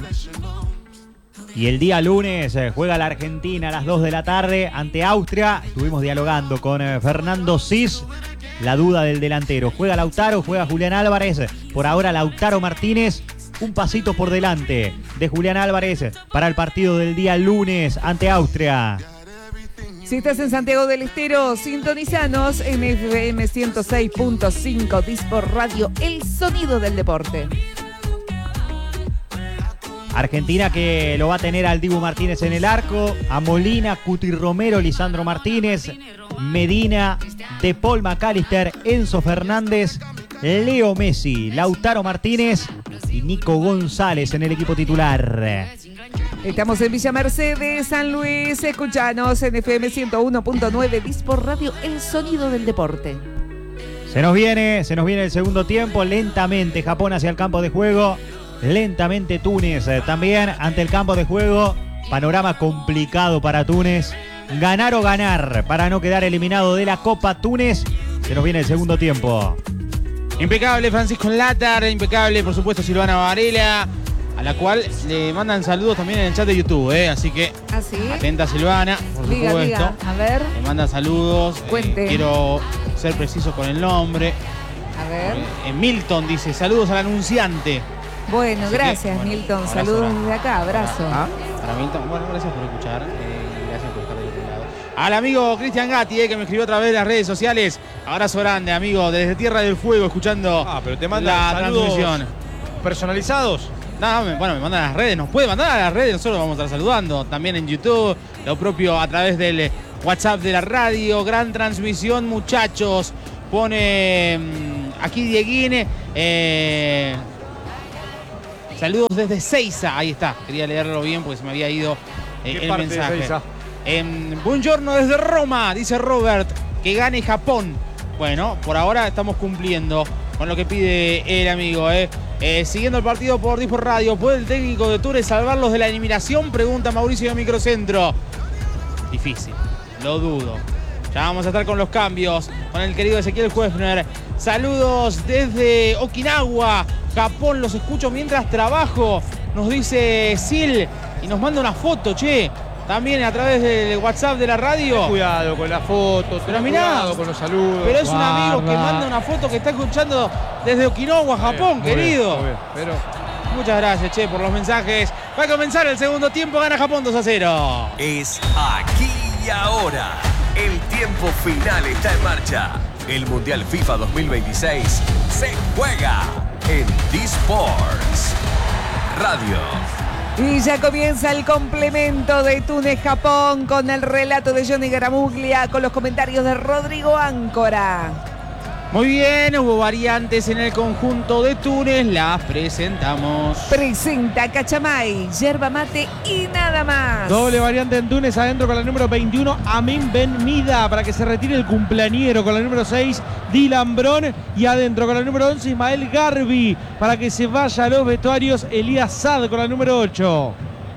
Y el día lunes eh, juega la Argentina a las dos de la tarde ante Austria. Estuvimos dialogando con eh, Fernando Cis. La duda del delantero. Juega Lautaro, juega Julián Álvarez. Por ahora Lautaro Martínez. Un pasito por delante de Julián Álvarez para el partido del día lunes ante Austria. Si estás en Santiago del Estero, sintonizanos en F M ciento seis punto cinco Dispor Radio, el sonido del deporte. Argentina que lo va a tener al Dibu Martínez en el arco, a Molina, Cuti Romero, Lisandro Martínez, Medina, De Paul McAllister, Enzo Fernández, Leo Messi, Lautaro Martínez y Nico González en el equipo titular. Estamos en Villa Mercedes, San Luis. Escuchanos en F M ciento uno punto nueve Dispor Radio, el sonido del deporte. Se nos viene, se nos viene el segundo tiempo. Lentamente Japón hacia el campo de juego. Lentamente Túnez eh, también ante el campo de juego. Panorama complicado para Túnez. Ganar o ganar para no quedar eliminado de la Copa Túnez. Se nos viene el segundo tiempo. Impecable Francisco Zlatar, impecable por supuesto Silvana Varela, a la cual le mandan saludos también en el chat de YouTube, ¿eh? Así que ¿Ah, sí? atenta Silvana, por diga, supuesto. Diga. A ver. Le mandan saludos. Cuente. Eh, quiero ser preciso con el nombre. A ver. Eh, Milton dice, saludos al anunciante. Bueno, Así gracias que, bueno, Milton, abrazo saludos para- desde acá, abrazo. Para, para Milton, bueno, gracias por escuchar, eh, gracias por estar del otro lado. al amigo Cristian Gatti, eh, que me escribió a través de las redes sociales. Abrazo grande, amigo, desde Tierra del Fuego, escuchando ah, pero te manda la saludos transmisión. ¿Personalizados? No, me, bueno, me mandan a las redes, nos puede mandar a las redes, nosotros vamos a estar saludando. También en YouTube, lo propio a través del WhatsApp de la radio. Gran transmisión, muchachos. Pone mmm, aquí Dieguín. Eh, saludos desde Seiza. Ahí está, quería leerlo bien porque se me había ido eh, el mensaje. Eh, buongiorno desde Roma, dice Robert. Que gane Japón. Bueno, por ahora estamos cumpliendo con lo que pide el amigo, ¿eh? Eh, siguiendo el partido por Disport Radio, ¿puede el técnico de Túnez salvarlos de la eliminación? Pregunta Mauricio de Microcentro. Difícil, lo dudo. Ya vamos a estar con los cambios, con el querido Ezequiel Huefner. Saludos desde Okinawa, Japón, los escucho mientras trabajo, nos dice Sil, y nos manda una foto, che. También a través del WhatsApp de la radio. Ten cuidado con las fotos, pero mirá, cuidado con los saludos. Pero es un Guarda. amigo que manda una foto que está escuchando desde Okinawa, Japón, Bien, muy querido. bien, muy bien, pero... Muchas gracias, che, por los mensajes. Va a comenzar el segundo tiempo, gana Japón dos a cero. Es aquí y ahora. El tiempo final está en marcha. El Mundial FIFA dos mil veintiséis se juega en D-Sports Radio. Y ya comienza el complemento de Túnez-Japón con el relato de Johnny Garamuglia, con los comentarios de Rodrigo Áncora. Muy bien, hubo variantes en el conjunto de Túnez, las presentamos. Presenta Cachamay, yerba mate y nada más. Doble variante en Túnez, adentro con la número veintiuno, Amin Ben Mida, para que se retire el cumpleañero, con la número seis, Dylan Bron, y adentro con la número once, Ismael Garbi, para que se vaya a los vestuarios, Elías Sad con la número ocho.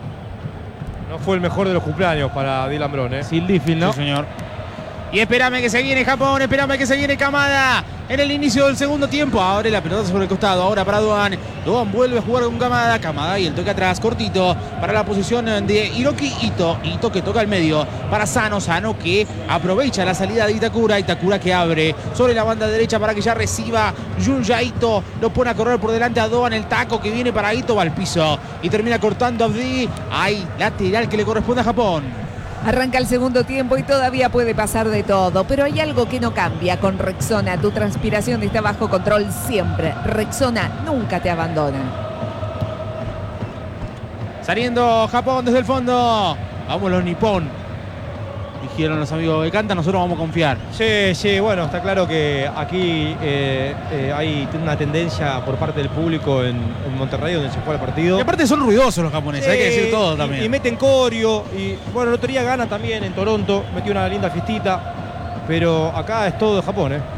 No fue el mejor de los cumpleaños para Dylan Bron, ¿eh? Sin difícil, ¿no? Sí, señor. Y espérame que se viene Japón, espérame que se viene Kamada. En el inicio del segundo tiempo, abre la pelota sobre el costado, ahora para Doan. Doan vuelve a jugar con Kamada, Kamada y el toque atrás, cortito, para la posición de Hiroki Ito. Ito que toca al medio, para Sano, Sano que aprovecha la salida de Itakura. Itakura que abre sobre la banda derecha para que ya reciba Junya Ito. Lo pone a correr por delante a Doan, el taco que viene para Ito, va al piso. Y termina cortando a Abdi. Hay lateral que le corresponde a Japón. Arranca el segundo tiempo y todavía puede pasar de todo, pero hay algo que no cambia con Rexona. Tu transpiración está bajo control siempre. Rexona nunca te abandona. Saliendo Japón desde el fondo. Vamos los nipón. Dijeron los amigos de Canta, nosotros vamos a confiar. Sí, sí, bueno, está claro que aquí eh, eh, hay una tendencia por parte del público en, en Monterrey, donde se juega el partido. Y aparte son ruidosos los japoneses, sí, hay que decir todo también. Y, y meten corio, y bueno, el otro día gana también en Toronto, metió una linda fiestita, pero acá es todo de Japón, ¿eh?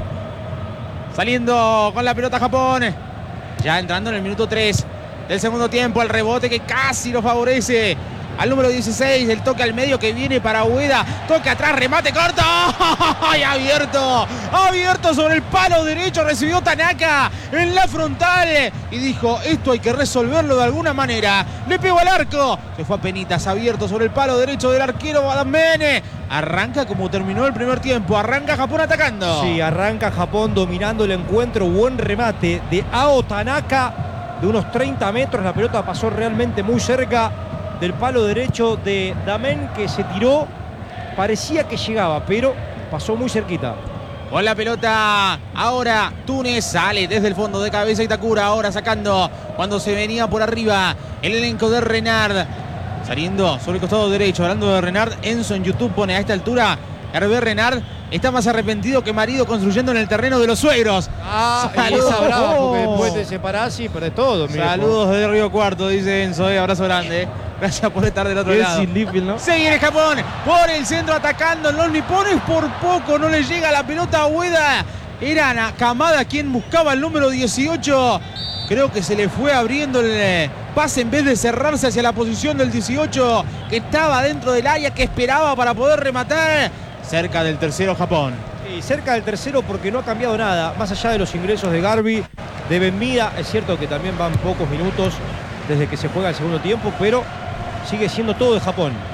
Saliendo con la pelota Japón, ya entrando en el minuto tres del segundo tiempo, el rebote que casi lo favorece al número dieciséis, el toque al medio que viene para Ueda, toque atrás, remate corto, ¡ay, abierto! Abierto sobre el palo derecho, recibió Tanaka en la frontal y dijo, esto hay que resolverlo de alguna manera. Le pegó al arco, se fue a penitas, abierto sobre el palo derecho del arquero Badamene. Arranca como terminó el primer tiempo, arranca Japón atacando. Sí, arranca Japón dominando el encuentro, buen remate de Ao Tanaka de unos treinta metros, la pelota pasó realmente muy cerca del palo derecho de Damen, que se tiró, parecía que llegaba, pero pasó muy cerquita. Con la pelota ahora Túnez sale desde el fondo de cabeza Itakura, ahora sacando cuando se venía por arriba el elenco de Renard. Saliendo sobre el costado derecho, hablando de Renard, Enzo en YouTube pone a esta altura, Hervé Renard está más arrepentido que marido construyendo en el terreno de los suegros. Ah, saludos, esa brava, porque después te separás y perdés todo. Saludos desde Río Cuarto, dice Enzo, eh, abrazo grande. Gracias por estar del otro es lado. Difícil, ¿no? Se viene Japón por el centro atacando los nipones, por poco no le llega la pelota a Ueda. Era Kamada quien buscaba el número dieciocho. Creo que se le fue abriendo el pase en vez de cerrarse hacia la posición del dieciocho, que estaba dentro del área, que esperaba para poder rematar. Cerca del tercero Japón. Sí, cerca del tercero porque no ha cambiado nada. Más allá de los ingresos de Garbi, de Benmida, es cierto que también van pocos minutos desde que se juega el segundo tiempo, pero sigue siendo todo de Japón.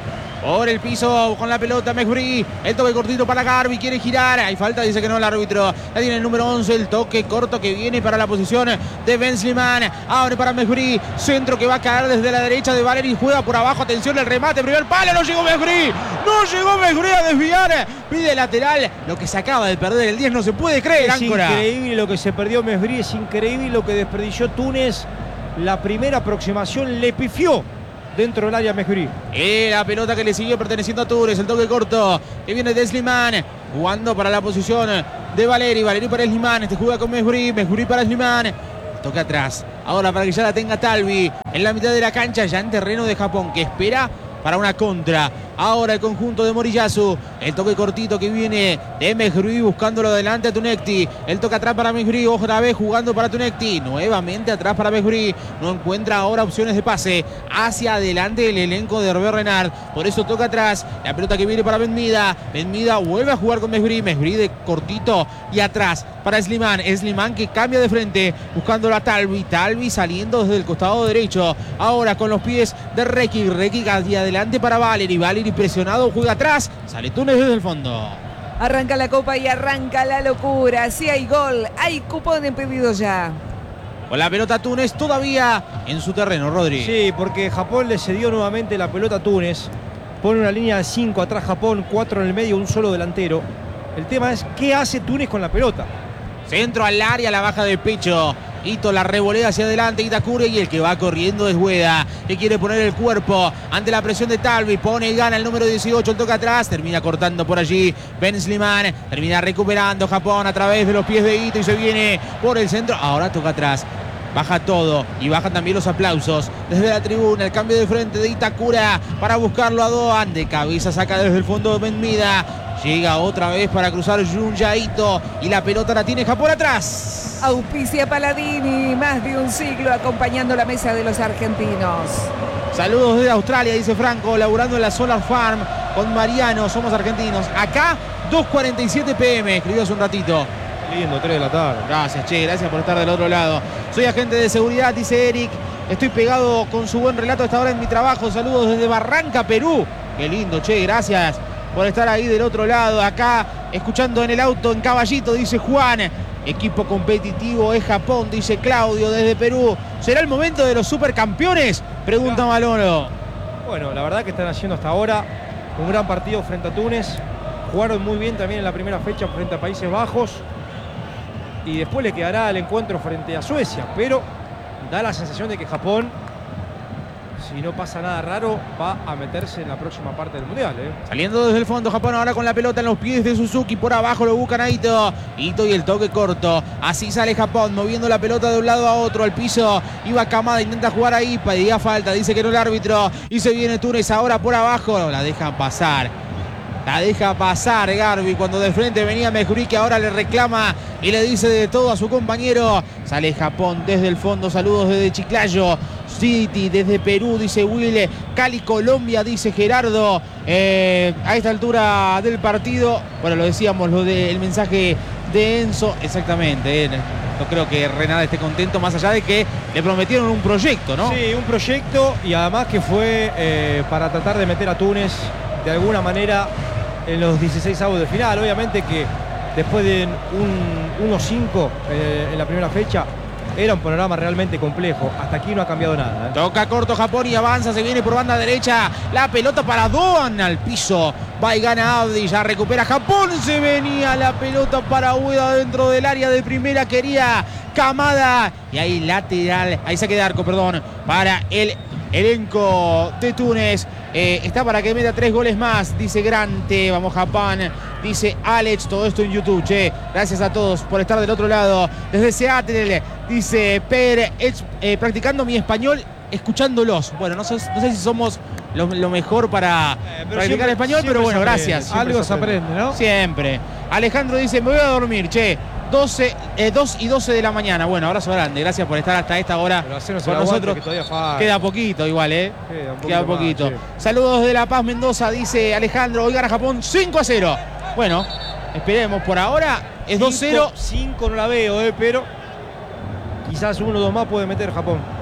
Por el piso con la pelota Mejbri. El toque cortito para Garbi. Quiere girar. Hay falta. Dice que no el árbitro. La tiene el número once. El toque corto que viene para la posición de Ben Slimani. Abre para Mejbri. Centro que va a caer desde la derecha de Valeri. Juega por abajo. Atención el remate. Primer palo. No llegó Mejbri. No llegó Mejbri a desviar. Pide lateral. Lo que se acaba de perder el diez no se puede creer, Es Áncora. increíble lo que se perdió Mejbri. Es increíble lo que desperdició Túnez. La primera aproximación le pifió dentro del área Mejbri. Eh, la pelota que le siguió perteneciendo a Túnez. El toque corto que viene de Slimani. Jugando para la posición de Valeri. Valeri para Slimani. Este juega con Mejbri. Mejbri para Slimani. Toca atrás. Ahora para que ya la tenga Talvi. En la mitad de la cancha. Ya en terreno de Japón. Que espera para una contra. Ahora el conjunto de Moriyasu. El toque cortito que viene de Mejbri buscándolo adelante a Tunekti. El toque atrás para Mejbri. Otra vez jugando para Tunekti. Nuevamente atrás para Mejbri. No encuentra ahora opciones de pase. Hacia adelante el elenco de Hervé Renard. Por eso toca atrás. La pelota que viene para Benmida. Benmida vuelve a jugar con Mejbri. Mejbri de cortito y atrás para Slimani. Slimani que cambia de frente. Buscándolo a Talvi. Talvi saliendo desde el costado derecho. Ahora con los pies de Rekic. Rekic hacia adelante para Valeri. Valeri presionado. Juega atrás. Sale Túnez desde el fondo. Arranca la copa y arranca la locura. Si hay gol, hay cupón en pedido ya. Con la pelota Túnez todavía en su terreno, Rodri. Sí, porque Japón le cedió nuevamente la pelota a Túnez. Pone una línea de cinco atrás Japón, cuatro en el medio, un solo delantero. El tema es, ¿qué hace Túnez con la pelota? Centro al área, la baja de pecho. Ito la revolea hacia adelante, Itakure, y el que va corriendo es Ueda, que quiere poner el cuerpo ante la presión de Talvi. Pone y gana el número dieciocho, el toque atrás, termina cortando por allí Ben Slimani, termina recuperando Japón a través de los pies de Ito y se viene por el centro. Ahora toca atrás. Baja todo y bajan también los aplausos desde la tribuna. El cambio de frente de Itakura para buscarlo a Doan. De cabeza saca desde el fondo Benmida. Llega otra vez para cruzar Junya Ito y la pelota la tiene Japón atrás. Auspicia Paladini, más de un siglo acompañando la mesa de los argentinos. Saludos desde Australia, dice Franco, laburando en la Solar Farm con Mariano, somos argentinos. Acá, dos cuarenta y siete pm, escribió hace un ratito. Lindo, tres de la tarde. Gracias, che, gracias por estar del otro lado. Soy agente de seguridad, dice Eric. Estoy pegado con su buen relato hasta ahora en mi trabajo. Saludos desde Barranca, Perú. Qué lindo, che, gracias por estar ahí del otro lado. Acá, escuchando en el auto en Caballito, dice Juan. Equipo competitivo es Japón, dice Claudio desde Perú. ¿Será el momento de los supercampeones? Pregunta Malolo. Bueno, la verdad que están haciendo hasta ahora un gran partido frente a Túnez. Jugaron muy bien también en la primera fecha frente a Países Bajos. Y después le quedará el encuentro frente a Suecia. Pero da la sensación de que Japón, si no pasa nada raro, va a meterse en la próxima parte del Mundial, ¿eh? Saliendo desde el fondo, Japón ahora con la pelota en los pies de Suzuki. Por abajo lo buscan a Ito. Ito y el toque corto. Así sale Japón, moviendo la pelota de un lado a otro. Al piso iba Kamada, intenta jugar ahí. Pedía falta, dice que no el árbitro. Y se viene Túnez ahora por abajo. La dejan pasar. La deja pasar Garbi cuando de frente venía Mejbri, que ahora le reclama y le dice de todo a su compañero. Sale Japón desde el fondo. Saludos desde Chiclayo City, desde Perú, dice Will. Cali, Colombia, dice Gerardo. Eh, a esta altura del partido, bueno, lo decíamos, lo del mensaje de Enzo. Exactamente, eh. No creo que Renard esté contento, más allá de que le prometieron un proyecto, ¿no? Sí, un proyecto, y además que fue eh, para tratar de meter a Túnez de alguna manera en los dieciséis avos de final. Obviamente que después de un uno cinco eh, en la primera fecha era un panorama realmente complejo. Hasta aquí no ha cambiado nada, ¿eh? Toca corto Japón y avanza, se viene por banda derecha. La pelota para Doan al piso. Va y gana Abdi, ya recupera Japón. Se venía la pelota para Ueda dentro del área de primera. Quería Kamada. Y ahí lateral, ahí saque de arco, perdón, para el elenco de Túnez. Eh, está para que meta tres goles más, dice Grante. Vamos Japón, dice Alex. Todo esto en YouTube, che. Gracias a todos por estar del otro lado. Desde Seattle, dice Per, eh, practicando mi español, escuchándolos. Bueno, no sé, no sé si somos lo, lo mejor para eh, practicar siempre, español, pero bueno, gracias. Algo se aprende, ¿no? Siempre. Alejandro dice, me voy a dormir, che. doce, eh, dos y doce de la mañana. Bueno, abrazo grande. Gracias por estar hasta esta hora con nosotros. Queda poquito igual, ¿eh? Queda, un Queda poquito. Más, sí. Saludos de La Paz, Mendoza, dice Alejandro. Hoy gana Japón cinco a cero. Bueno, esperemos. Por ahora es dos cero. cinco no la veo, ¿eh? Pero quizás uno o dos más puede meter Japón.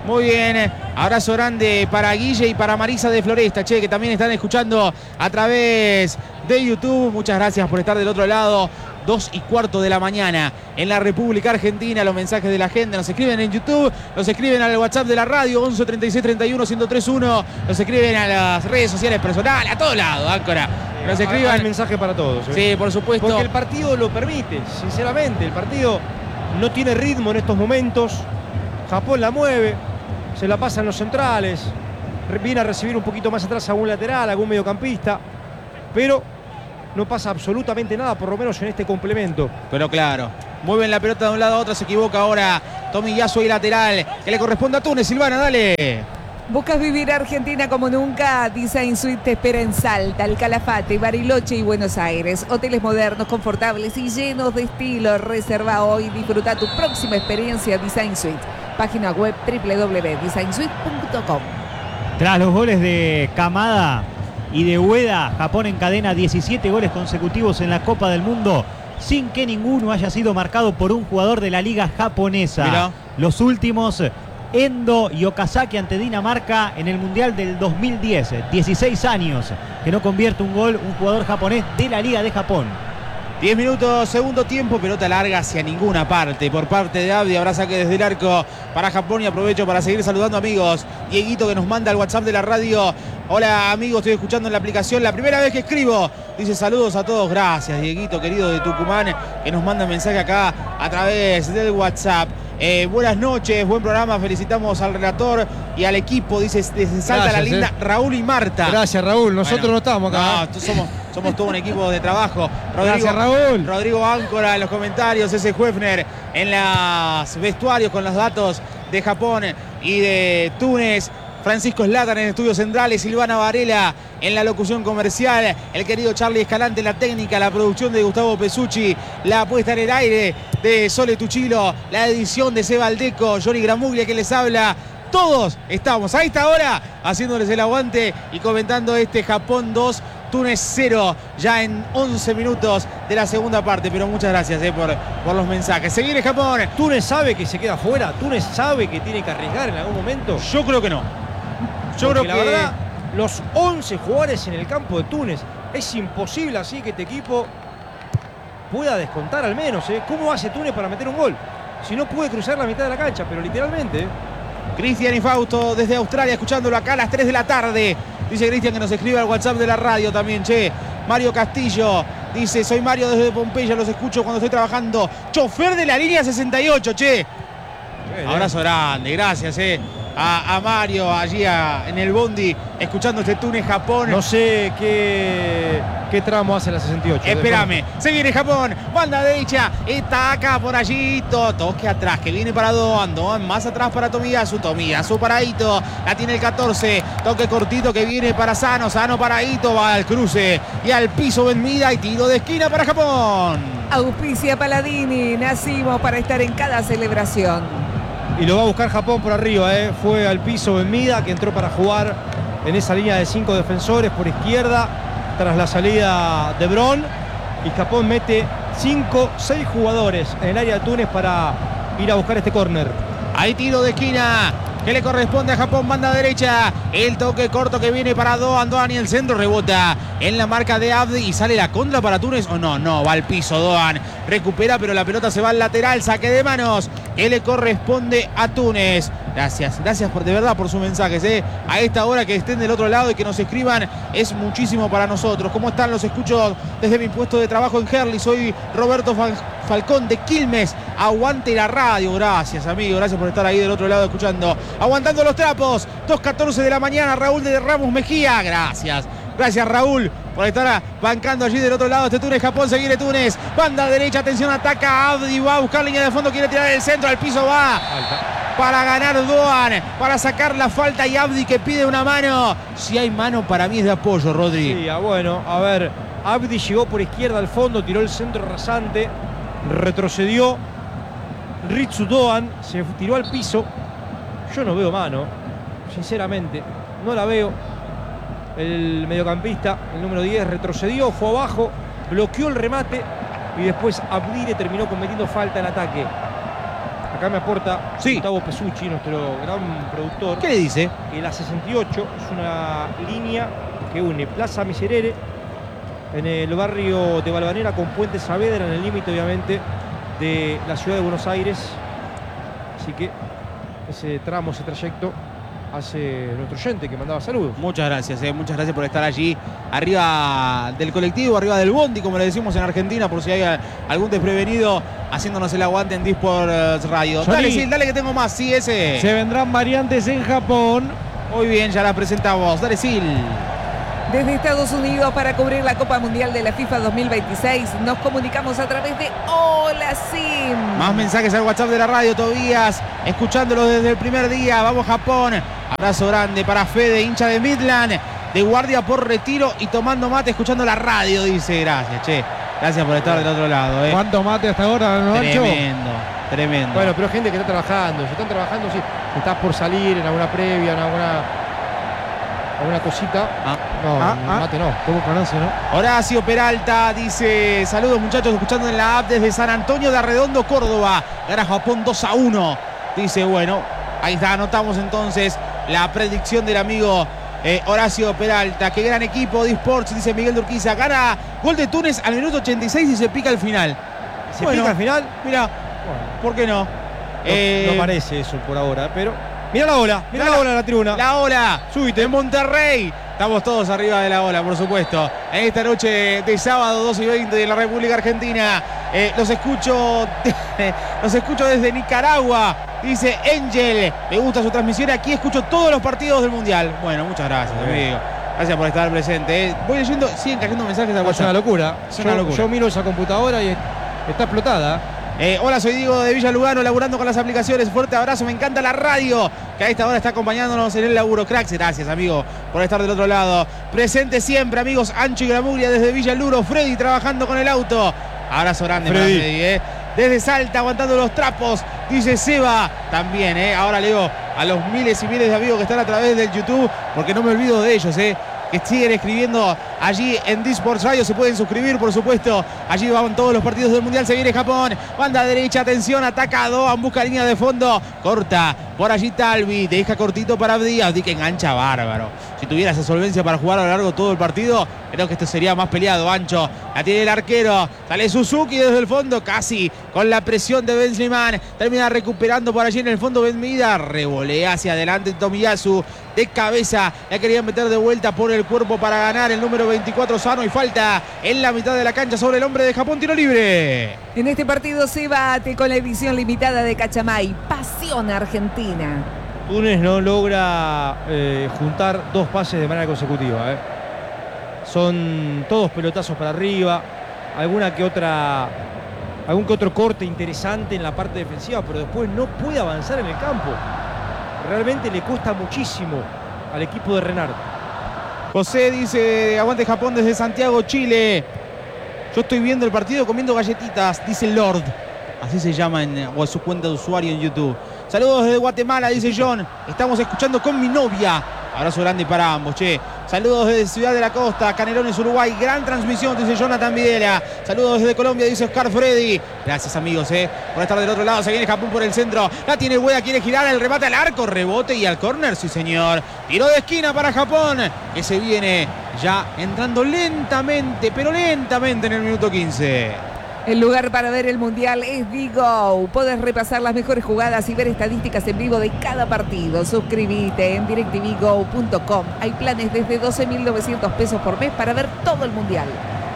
Muy bien, abrazo grande para Guille y para Marisa de Floresta, che, que también están escuchando a través de YouTube. Muchas gracias por estar del otro lado. Dos y cuarto de la mañana en la República Argentina. Los mensajes de la gente nos escriben en YouTube, nos escriben al WhatsApp de la radio once treinta y seis treinta y uno ciento tres uno, nos escriben a las redes sociales personales, a todos lados, Áncora. Nos escriban. Hay mensaje para todos. ¿eh? Sí, por supuesto. Porque el partido lo permite, sinceramente. El partido no tiene ritmo en estos momentos. Japón la mueve, se la pasa en los centrales, viene a recibir un poquito más atrás a algún lateral, algún mediocampista, pero no pasa absolutamente nada, por lo menos en este complemento. Pero claro, mueven la pelota de un lado a otro, se equivoca ahora Tomiyasu y lateral, que le corresponde a Túnez. Silvana, dale. ¿Buscas vivir Argentina como nunca? Design Suite te espera en Salta, El Calafate, Bariloche y Buenos Aires. Hoteles modernos, confortables y llenos de estilo. Reserva hoy y disfruta tu próxima experiencia Design Suite. Página web doble u doble u doble u punto design suite punto com. Tras los goles de Kamada y de Ueda, Japón encadena diecisiete goles consecutivos en la Copa del Mundo sin que ninguno haya sido marcado por un jugador de la liga japonesa. Mirá. Los últimos, Endo y Okazaki ante Dinamarca en el Mundial del dos mil diez. dieciséis años que no convierte un gol un jugador japonés de la liga de Japón. diez minutos, segundo tiempo, pelota larga hacia ninguna parte por parte de Abdi. Habrá saque desde el arco para Japón y aprovecho para seguir saludando amigos. Dieguito, que nos manda al WhatsApp de la radio. Hola amigos, estoy escuchando en la aplicación, la primera vez que escribo. Dice saludos a todos, gracias Dieguito querido de Tucumán, que nos manda mensaje acá a través del WhatsApp. Eh, buenas noches, buen programa, felicitamos al relator y al equipo, dice desde Salta. Gracias, la linda eh. Raúl y Marta. Gracias Raúl, nosotros bueno, no estamos acá. No, somos, somos todo un equipo de trabajo. Rodrigo, Gracias Raúl. Rodrigo Áncora en los comentarios, ese Huefner en los vestuarios con los datos de Japón y de Túnez. Francisco Zlatan en estudios centrales, Silvana Varela en la locución comercial, el querido Charlie Escalante en la técnica, la producción de Gustavo Pesucci, la puesta en el aire de Sole Tuchilo, la edición de Seba Aldeco, Johnny Gramuglia que les habla. Todos estamos a esta hora haciéndoles el aguante y comentando este Japón dos, Túnez cero, ya en once minutos de la segunda parte. Pero muchas gracias eh, por, por los mensajes. Se viene Japón. ¿Túnez sabe que se queda fuera? ¿Túnez sabe que tiene que arriesgar en algún momento? Yo creo que no. Yo Porque creo la que verdad, los once jugadores en el campo de Túnez, es imposible así que este equipo pueda descontar al menos. ¿eh? ¿Cómo hace Túnez para meter un gol? Si no puede cruzar la mitad de la cancha, pero literalmente. ¿eh? Cristian y Fausto desde Australia, escuchándolo acá a las tres de la tarde. Dice Cristian que nos escribe al WhatsApp de la radio también, che. Mario Castillo dice, soy Mario desde Pompeya, los escucho cuando estoy trabajando. Chofer de la línea sesenta y ocho, che. Bien, abrazo grande, gracias, eh. A, a Mario allí a, en el bondi escuchando este Túnez Japón. No sé qué, qué tramo hace la sesenta y ocho. Espérame, se viene Japón, banda derecha, está acá por allí, to, toque atrás que viene para Doan, Doan más atrás para Tomiyasu, Tomiyasu para Ito, la tiene el catorce, toque cortito que viene para Sano, Sano para Ito, va al cruce y al piso Benmida y tiro de esquina para Japón. Auspicia Paladini, nacimos para estar en cada celebración. Y lo va a buscar Japón por arriba, ¿eh? Fue al piso Benmida, que entró para jugar en esa línea de cinco defensores por izquierda, tras la salida de Bron. Y Japón mete cinco, seis jugadores en el área de Túnez para ir a buscar este córner. Hay tiro de esquina que le corresponde a Japón, banda derecha. El toque corto que viene para Doan, Doan y el centro rebota en la marca de Abdi y sale la contra para Túnez. O no, no, va al piso Doan. Recupera, pero la pelota se va al lateral. Saque de manos que le corresponde a Túnez. Gracias, gracias por, de verdad por sus mensajes. ¿eh? A esta hora que estén del otro lado y que nos escriban es muchísimo para nosotros. ¿Cómo están? Los escucho desde mi puesto de trabajo en Herli. Soy Roberto Falcón de Quilmes. Aguante la radio. Gracias, amigo. Gracias por estar ahí del otro lado escuchando. Aguantando los trapos. dos catorce de la mañana. Raúl de Ramos Mejía. Gracias. Gracias, Raúl, por estar bancando allí del otro lado. Este Túnez, Japón, se viene Túnez. Banda derecha, atención, ataca Abdi. Va a buscar línea de fondo, quiere tirar el centro. Al piso va. Falta. Para ganar Doan, para sacar la falta y Abdi que pide una mano. Si hay mano, para mí es de apoyo, Rodri. Sí, bueno, a ver. Abdi llegó por izquierda al fondo, tiró el centro rasante, retrocedió. Ritsu Doan se tiró al piso. Yo no veo mano, sinceramente, no la veo. El mediocampista, el número diez, retrocedió, fue abajo, bloqueó el remate y después Abdi le terminó cometiendo falta en ataque. Acá acá me aporta sí. Gustavo Pesucci, nuestro gran productor. ¿Qué le dice? Que la sesenta y ocho es una línea que une Plaza Miserere en el barrio de Balvanera con Puente Saavedra, en el límite obviamente de la ciudad de Buenos Aires. Así que ese tramo, ese trayecto hace nuestro oyente que mandaba saludos. Muchas gracias, eh, muchas gracias por estar allí arriba del colectivo, arriba del bondi, como le decimos en Argentina, por si hay algún desprevenido haciéndonos el aguante en Disports Radio. Johnny. Dale, Sil, dale que tengo más, sí, ese. Se vendrán variantes en Japón. Muy bien, ya la presentamos. Dale, Sil. Desde Estados Unidos para cubrir la Copa Mundial de la FIFA dos mil veintiséis nos comunicamos a través de Hola Sim. Más mensajes al WhatsApp de la radio, Tobías, escuchándolo desde el primer día. Vamos Japón. Abrazo grande para Fede, hincha de Midland, de guardia por retiro y tomando mate, escuchando la radio, dice. Gracias, che. Gracias por estar del otro lado. Eh. ¿Cuánto mate hasta ahora, no, Nacho? Tremendo, tremendo. Bueno, pero gente que está trabajando. Si están trabajando, si estás por salir en alguna previa, en alguna... ¿Alguna cosita? Ah, no, ah, ah. mate no. ¿Cómo conoce, no? Horacio Peralta dice: saludos muchachos, escuchando en la app desde San Antonio de Arredondo, Córdoba. Gana Japón dos a uno. Dice, bueno, ahí está, anotamos entonces la predicción del amigo eh, Horacio Peralta. Qué gran equipo de Sports, dice Miguel Urquiza. Gana gol de Túnez al minuto ochenta y seis y se pica al final. ¿Se bueno, pica al final? Mira, bueno, ¿por qué no? No, eh, no parece eso por ahora, pero... Mira la ola, mira la, la ola en la tribuna. La ola, súbite en Monterrey. Estamos todos arriba de la ola, por supuesto. En esta noche de sábado, dos y veinte de la República Argentina. Eh, los escucho los escucho desde Nicaragua. Dice Angel, me gusta su transmisión. Aquí escucho todos los partidos del Mundial. Bueno, muchas gracias, amigo. Gracias por estar presente. Eh. Voy leyendo, siguen cayendo mensajes al WhatsApp. Es una locura. Es una yo, locura. Yo miro esa computadora y está explotada. Eh, hola, soy Diego de Villa Lugano, laburando con las aplicaciones. Fuerte abrazo, me encanta la radio, que a esta hora está acompañándonos en el laburo. Cracks, gracias, amigo, por estar del otro lado. Presente siempre, amigos, Ancho y Gramuria desde Villa Luro. Freddy trabajando con el auto. Abrazo grande, Freddy. Freddy eh. Desde Salta, aguantando los trapos, dice Seba. También, eh. Ahora leo a los miles y miles de amigos que están a través del YouTube, porque no me olvido de ellos, eh. Que siguen escribiendo allí en Disports Radio. Se pueden suscribir, por supuesto. Allí van todos los partidos del Mundial. Se viene Japón. Banda derecha, atención, ataca Doan, busca línea de fondo. Corta, por allí Talvi. Deja cortito para Abdi. Abdi que engancha bárbaro. Si tuviera esa solvencia para jugar a lo largo de todo el partido, creo que esto sería más peleado, Ancho. La tiene el arquero. Sale Suzuki desde el fondo, casi con la presión de Ben Sliman. Termina recuperando por allí en el fondo Ben Mida. Revolea hacia adelante Tomiyasu. De cabeza, la querían meter de vuelta por el cuerpo para ganar el número veinticuatro Sano y falta en la mitad de la cancha sobre el hombre de Japón, tiro libre. En este partido se bate con la edición limitada de Cachamay, Pasión Argentina. Túnez no logra eh, juntar dos pases de manera consecutiva. Eh. Son todos pelotazos para arriba, alguna que otra, algún que otro corte interesante en la parte defensiva, pero después no puede avanzar en el campo. Realmente le cuesta muchísimo al equipo de Renard. José dice, aguante Japón desde Santiago, Chile. Yo estoy viendo el partido comiendo galletitas, dice Lord. Así se llama en, o en su cuenta de usuario en YouTube. Saludos desde Guatemala, dice John. Estamos escuchando con mi novia. Abrazo grande para ambos, che. Saludos desde Ciudad de la Costa, Canelones, Uruguay. Gran transmisión, dice Jonathan Videla. Saludos desde Colombia, dice Oscar Freddy. Gracias, amigos, eh, por estar del otro lado. Se viene Japón por el centro. La tiene Hueda, quiere girar el remate al arco. Rebote y al córner, sí, señor. Tiro de esquina para Japón, que se viene ya entrando lentamente, pero lentamente en el minuto quince. El lugar para ver el Mundial es Digo. Podés repasar las mejores jugadas y ver estadísticas en vivo de cada partido. Suscríbete en directv go punto com. Hay planes desde doce mil novecientos pesos por mes para ver todo el Mundial.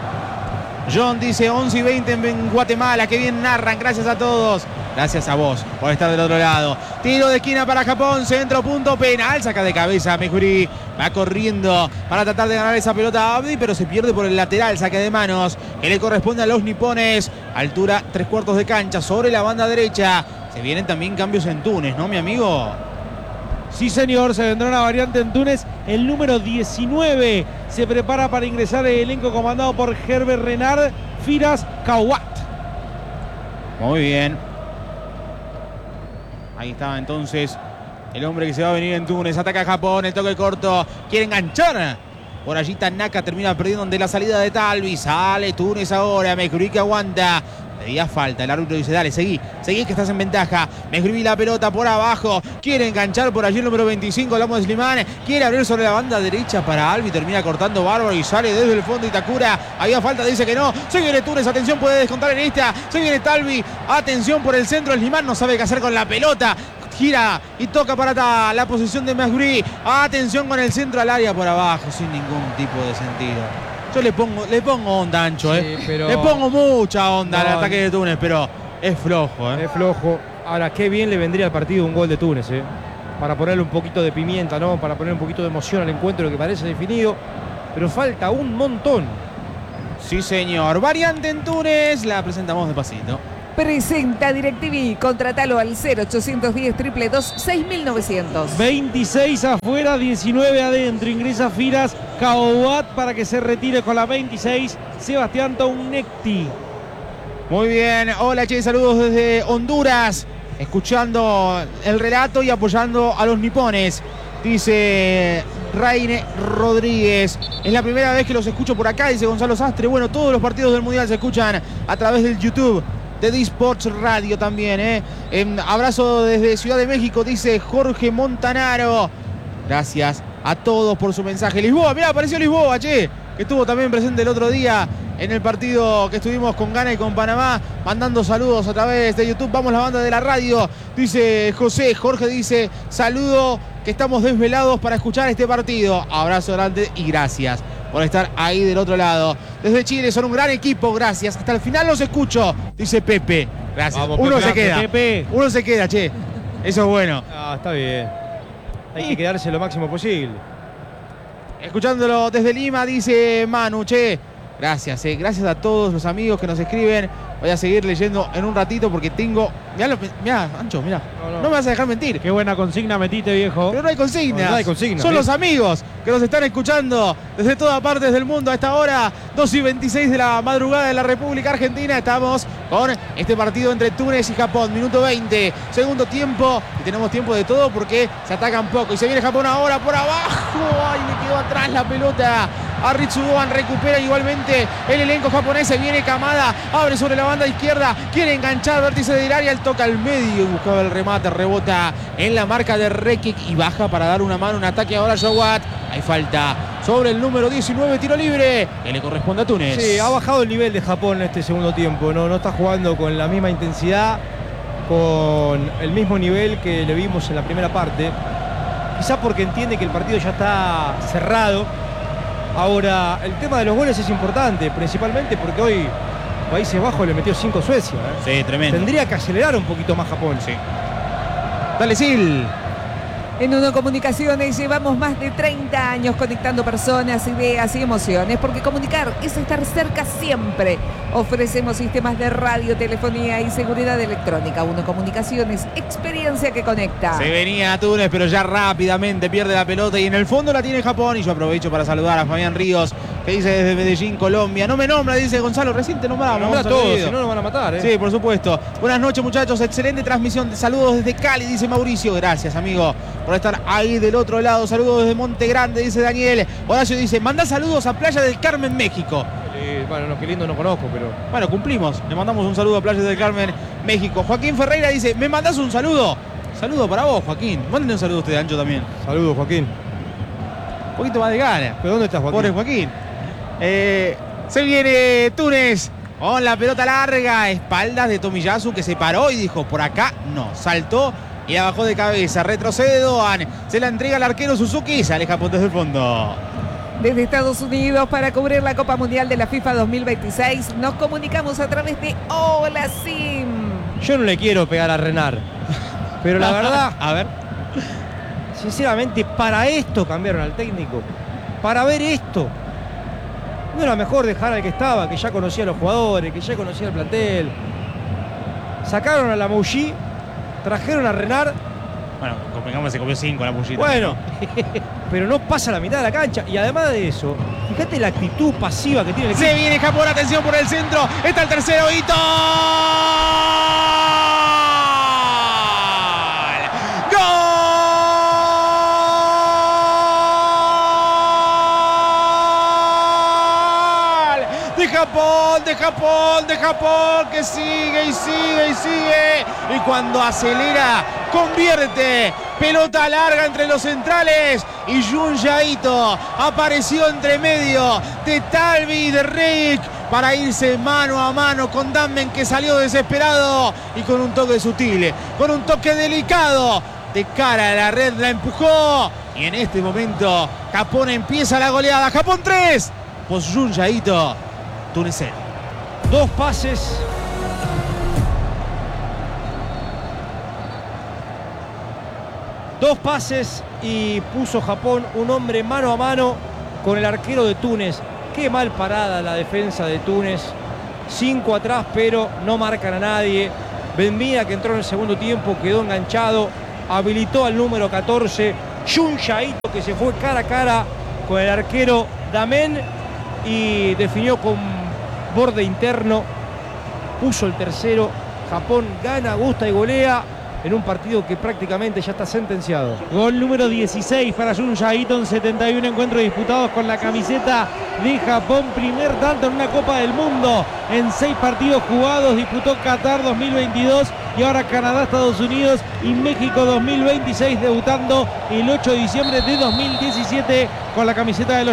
John dice once y veinte en Guatemala. Que bien narran. Gracias a todos. Gracias a vos por estar del otro lado. Tiro de esquina para Japón. Centro, punto, penal. Saca de cabeza Mejuri. Va corriendo para tratar de ganar esa pelota a Abdi, pero se pierde por el lateral. Saque de manos que le corresponde a los nipones. Altura tres cuartos de cancha sobre la banda derecha. Se vienen también cambios en Túnez, ¿no, mi amigo? Sí, señor, se vendrá una variante en Túnez. El número diecinueve se prepara para ingresar el elenco comandado por Herbert Renard, Firas Kawat. Muy bien. Ahí estaba entonces el hombre que se va a venir en Túnez. Ataca a Japón, el toque corto. Quiere enganchar. Por allí Tanaka termina perdiendo de la salida de Talvi. Sale Túnez ahora. Mejuri que aguanta. Pedía falta, el árbitro dice, dale, seguí, seguí que estás en ventaja. Me escribí la pelota por abajo, quiere enganchar por allí el número veinticinco, hablamos de Slimán, quiere abrir sobre la banda derecha para Albi, termina cortando bárbaro y sale desde el fondo Itakura. Había falta, dice que no, se viene Túnez, atención, puede descontar en esta, se viene Talvi, atención por el centro, Slimán no sabe qué hacer con la pelota. Gira y toca para atrás la posición de Mesguri. Atención con el centro al área por abajo, sin ningún tipo de sentido. Yo le pongo, le pongo onda, Ancho, sí, ¿eh? pero... Le pongo mucha onda no, al ataque de Túnez, pero es flojo, ¿eh? Es flojo. Ahora, qué bien le vendría al partido un gol de Túnez, ¿eh? Para ponerle un poquito de pimienta, ¿no? Para poner un poquito de emoción al encuentro que parece definido. Pero falta un montón. Sí, señor. Variante en Túnez, la presentamos despacito. Presenta DirecTV, contratalo al cero ochocientos diez, dos dos, seis mil novecientos. veintiséis afuera, diecinueve adentro. Ingresa Firas Caobat para que se retire con la veintiséis. Sebastián Tounecti. Muy bien. Hola, che, saludos desde Honduras. Escuchando el relato y apoyando a los nipones. Dice Raine Rodríguez. Es la primera vez que los escucho por acá, dice Gonzalo Sastre. Bueno, todos los partidos del Mundial se escuchan a través del YouTube de D-Sports Radio también, ¿eh? En abrazo desde Ciudad de México, dice Jorge Montanaro. Gracias a todos por su mensaje. Lisboa, mirá, apareció Lisboa, che, que estuvo también presente el otro día en el partido que estuvimos con Ghana y con Panamá, mandando saludos a través de YouTube. Vamos la banda de la radio, dice José. Jorge dice, saludo, que estamos desvelados para escuchar este partido. Abrazo grande y gracias por estar ahí del otro lado. Desde Chile son un gran equipo, gracias. Hasta el final los escucho, dice Pepe. Gracias. Vamos, Uno Pepe, se queda. Pepe. Uno se queda, che. Eso es bueno. Ah, está bien. Hay que quedarse lo máximo posible. Escuchándolo desde Lima, dice Manu, che. Gracias, eh. Gracias a todos los amigos que nos escriben. Voy a seguir leyendo en un ratito porque tengo... Mirá, mirá Ancho, mirá. No, no. no me vas a dejar mentir. Qué buena consigna metiste, viejo. Pero no hay consigna. No, no hay consigna. Son ¿sí? los amigos que nos están escuchando desde todas partes del mundo a esta hora. dos y veintiséis de la madrugada de la República Argentina. Estamos con este partido entre Túnez y Japón. Minuto veinte. Segundo tiempo. Y tenemos tiempo de todo porque se atacan poco. Y se viene Japón ahora por abajo. Ay, le quedó atrás la pelota a Ritsugoan. Recupera igualmente el elenco japonés. Se viene Kamada. Abre sobre la banda izquierda. Quiere enganchar vértice del área. El toca al medio. Buscaba el remate. Rebota en la marca de Rekik. Y baja para dar una mano. Un ataque ahora a Jawad. Hay falta sobre el número diecinueve. Tiro libre. Que le corresponde a Túnez. Sí, ha bajado el nivel de Japón en este segundo tiempo. No, no está jugando con la misma intensidad. Con el mismo nivel que le vimos en la primera parte. Quizá porque entiende que el partido ya está cerrado. Ahora, el tema de los goles es importante, principalmente porque hoy Países Bajos le metió cinco a Suecia. ¿eh? Sí, tremendo. Tendría que acelerar un poquito más Japón. Sí. Dale, Sil. En Uno Comunicaciones llevamos más de treinta años conectando personas, ideas y emociones, porque comunicar es estar cerca siempre. Ofrecemos sistemas de radio, telefonía y seguridad electrónica. Uno Comunicaciones, experiencia que conecta. Se venía a Túnez, pero ya rápidamente pierde la pelota y en el fondo la tiene Japón. Y yo aprovecho para saludar a Fabián Ríos, que dice desde Medellín, Colombia. No me nombra, dice Gonzalo, recién te nombramos. Nombra todo, si no nos van a matar. ¿eh? Sí, por supuesto. Buenas noches, muchachos. Excelente transmisión. Saludos desde Cali, dice Mauricio. Gracias, amigo, por estar ahí del otro lado. Saludos desde Monte Grande, dice Daniel. Horacio dice, manda saludos a Playa del Carmen, México. Eh, bueno, no, qué lindo no conozco, pero... Bueno, cumplimos. Le mandamos un saludo a Playa del Carmen, México. Joaquín Ferreira dice, ¿me mandás un saludo? Saludo para vos, Joaquín. Mándenle un saludo a usted, Ancho, también. Saludos, Joaquín. Un poquito más de gana. ¿Pero dónde estás, Joaquín? Pobre Joaquín. Eh, se viene Túnez con la pelota larga. Espaldas de Tomiyasu, que se paró y dijo, por acá no. Saltó y la bajó de cabeza. Retrocede Doan. Se la entrega al arquero Suzuki y sale Japón desde el fondo. Desde Estados Unidos para cubrir la Copa Mundial de la FIFA dos mil veintiséis nos comunicamos a través de Hola Sim. Yo no le quiero pegar a Renar, pero la verdad, a ver, sinceramente, para esto cambiaron al técnico, para ver esto. No era mejor dejar al que estaba, que ya conocía a los jugadores, que ya conocía el plantel. Sacaron a la Mouchi, trajeron a Renar. Bueno, complicamos, se comió cinco la Mouchi. Bueno, pero no pasa la mitad de la cancha. Y además de eso, fíjate la actitud pasiva que tiene el equipo. Se viene Japón, atención por el centro. Está el tercero hito. Japón, de Japón, de Japón, que sigue y sigue y sigue. Y cuando acelera, convierte. Pelota larga entre los centrales. Y Jun Yaito apareció entre medio de Talvi y de Reik para irse mano a mano con Dammen, que salió desesperado y con un toque sutil, con un toque delicado. De cara a la red la empujó. Y en este momento Japón empieza la goleada. Japón tres. Pues Jun Yaito, Túnez cero. Dos pases. Dos pases y puso Japón un hombre mano a mano con el arquero de Túnez. Qué mal parada la defensa de Túnez. Cinco atrás, pero no marcan a nadie. Benmira, que entró en el segundo tiempo, quedó enganchado. Habilitó al número catorce. Jun Yaito, que se fue cara a cara con el arquero Dammen y definió con borde interno. Puso el tercero. Japón gana, gusta y golea en un partido que prácticamente ya está sentenciado. Gol número dieciséis para Jun Yaito en setenta y uno encuentros disputados con la camiseta de Japón. Primer tanto en una Copa del Mundo en seis partidos jugados. Disputó Qatar dos mil veintidós y ahora Canadá, Estados Unidos y México dos mil veintiséis, debutando el ocho de diciembre de dos mil diecisiete con la camiseta de los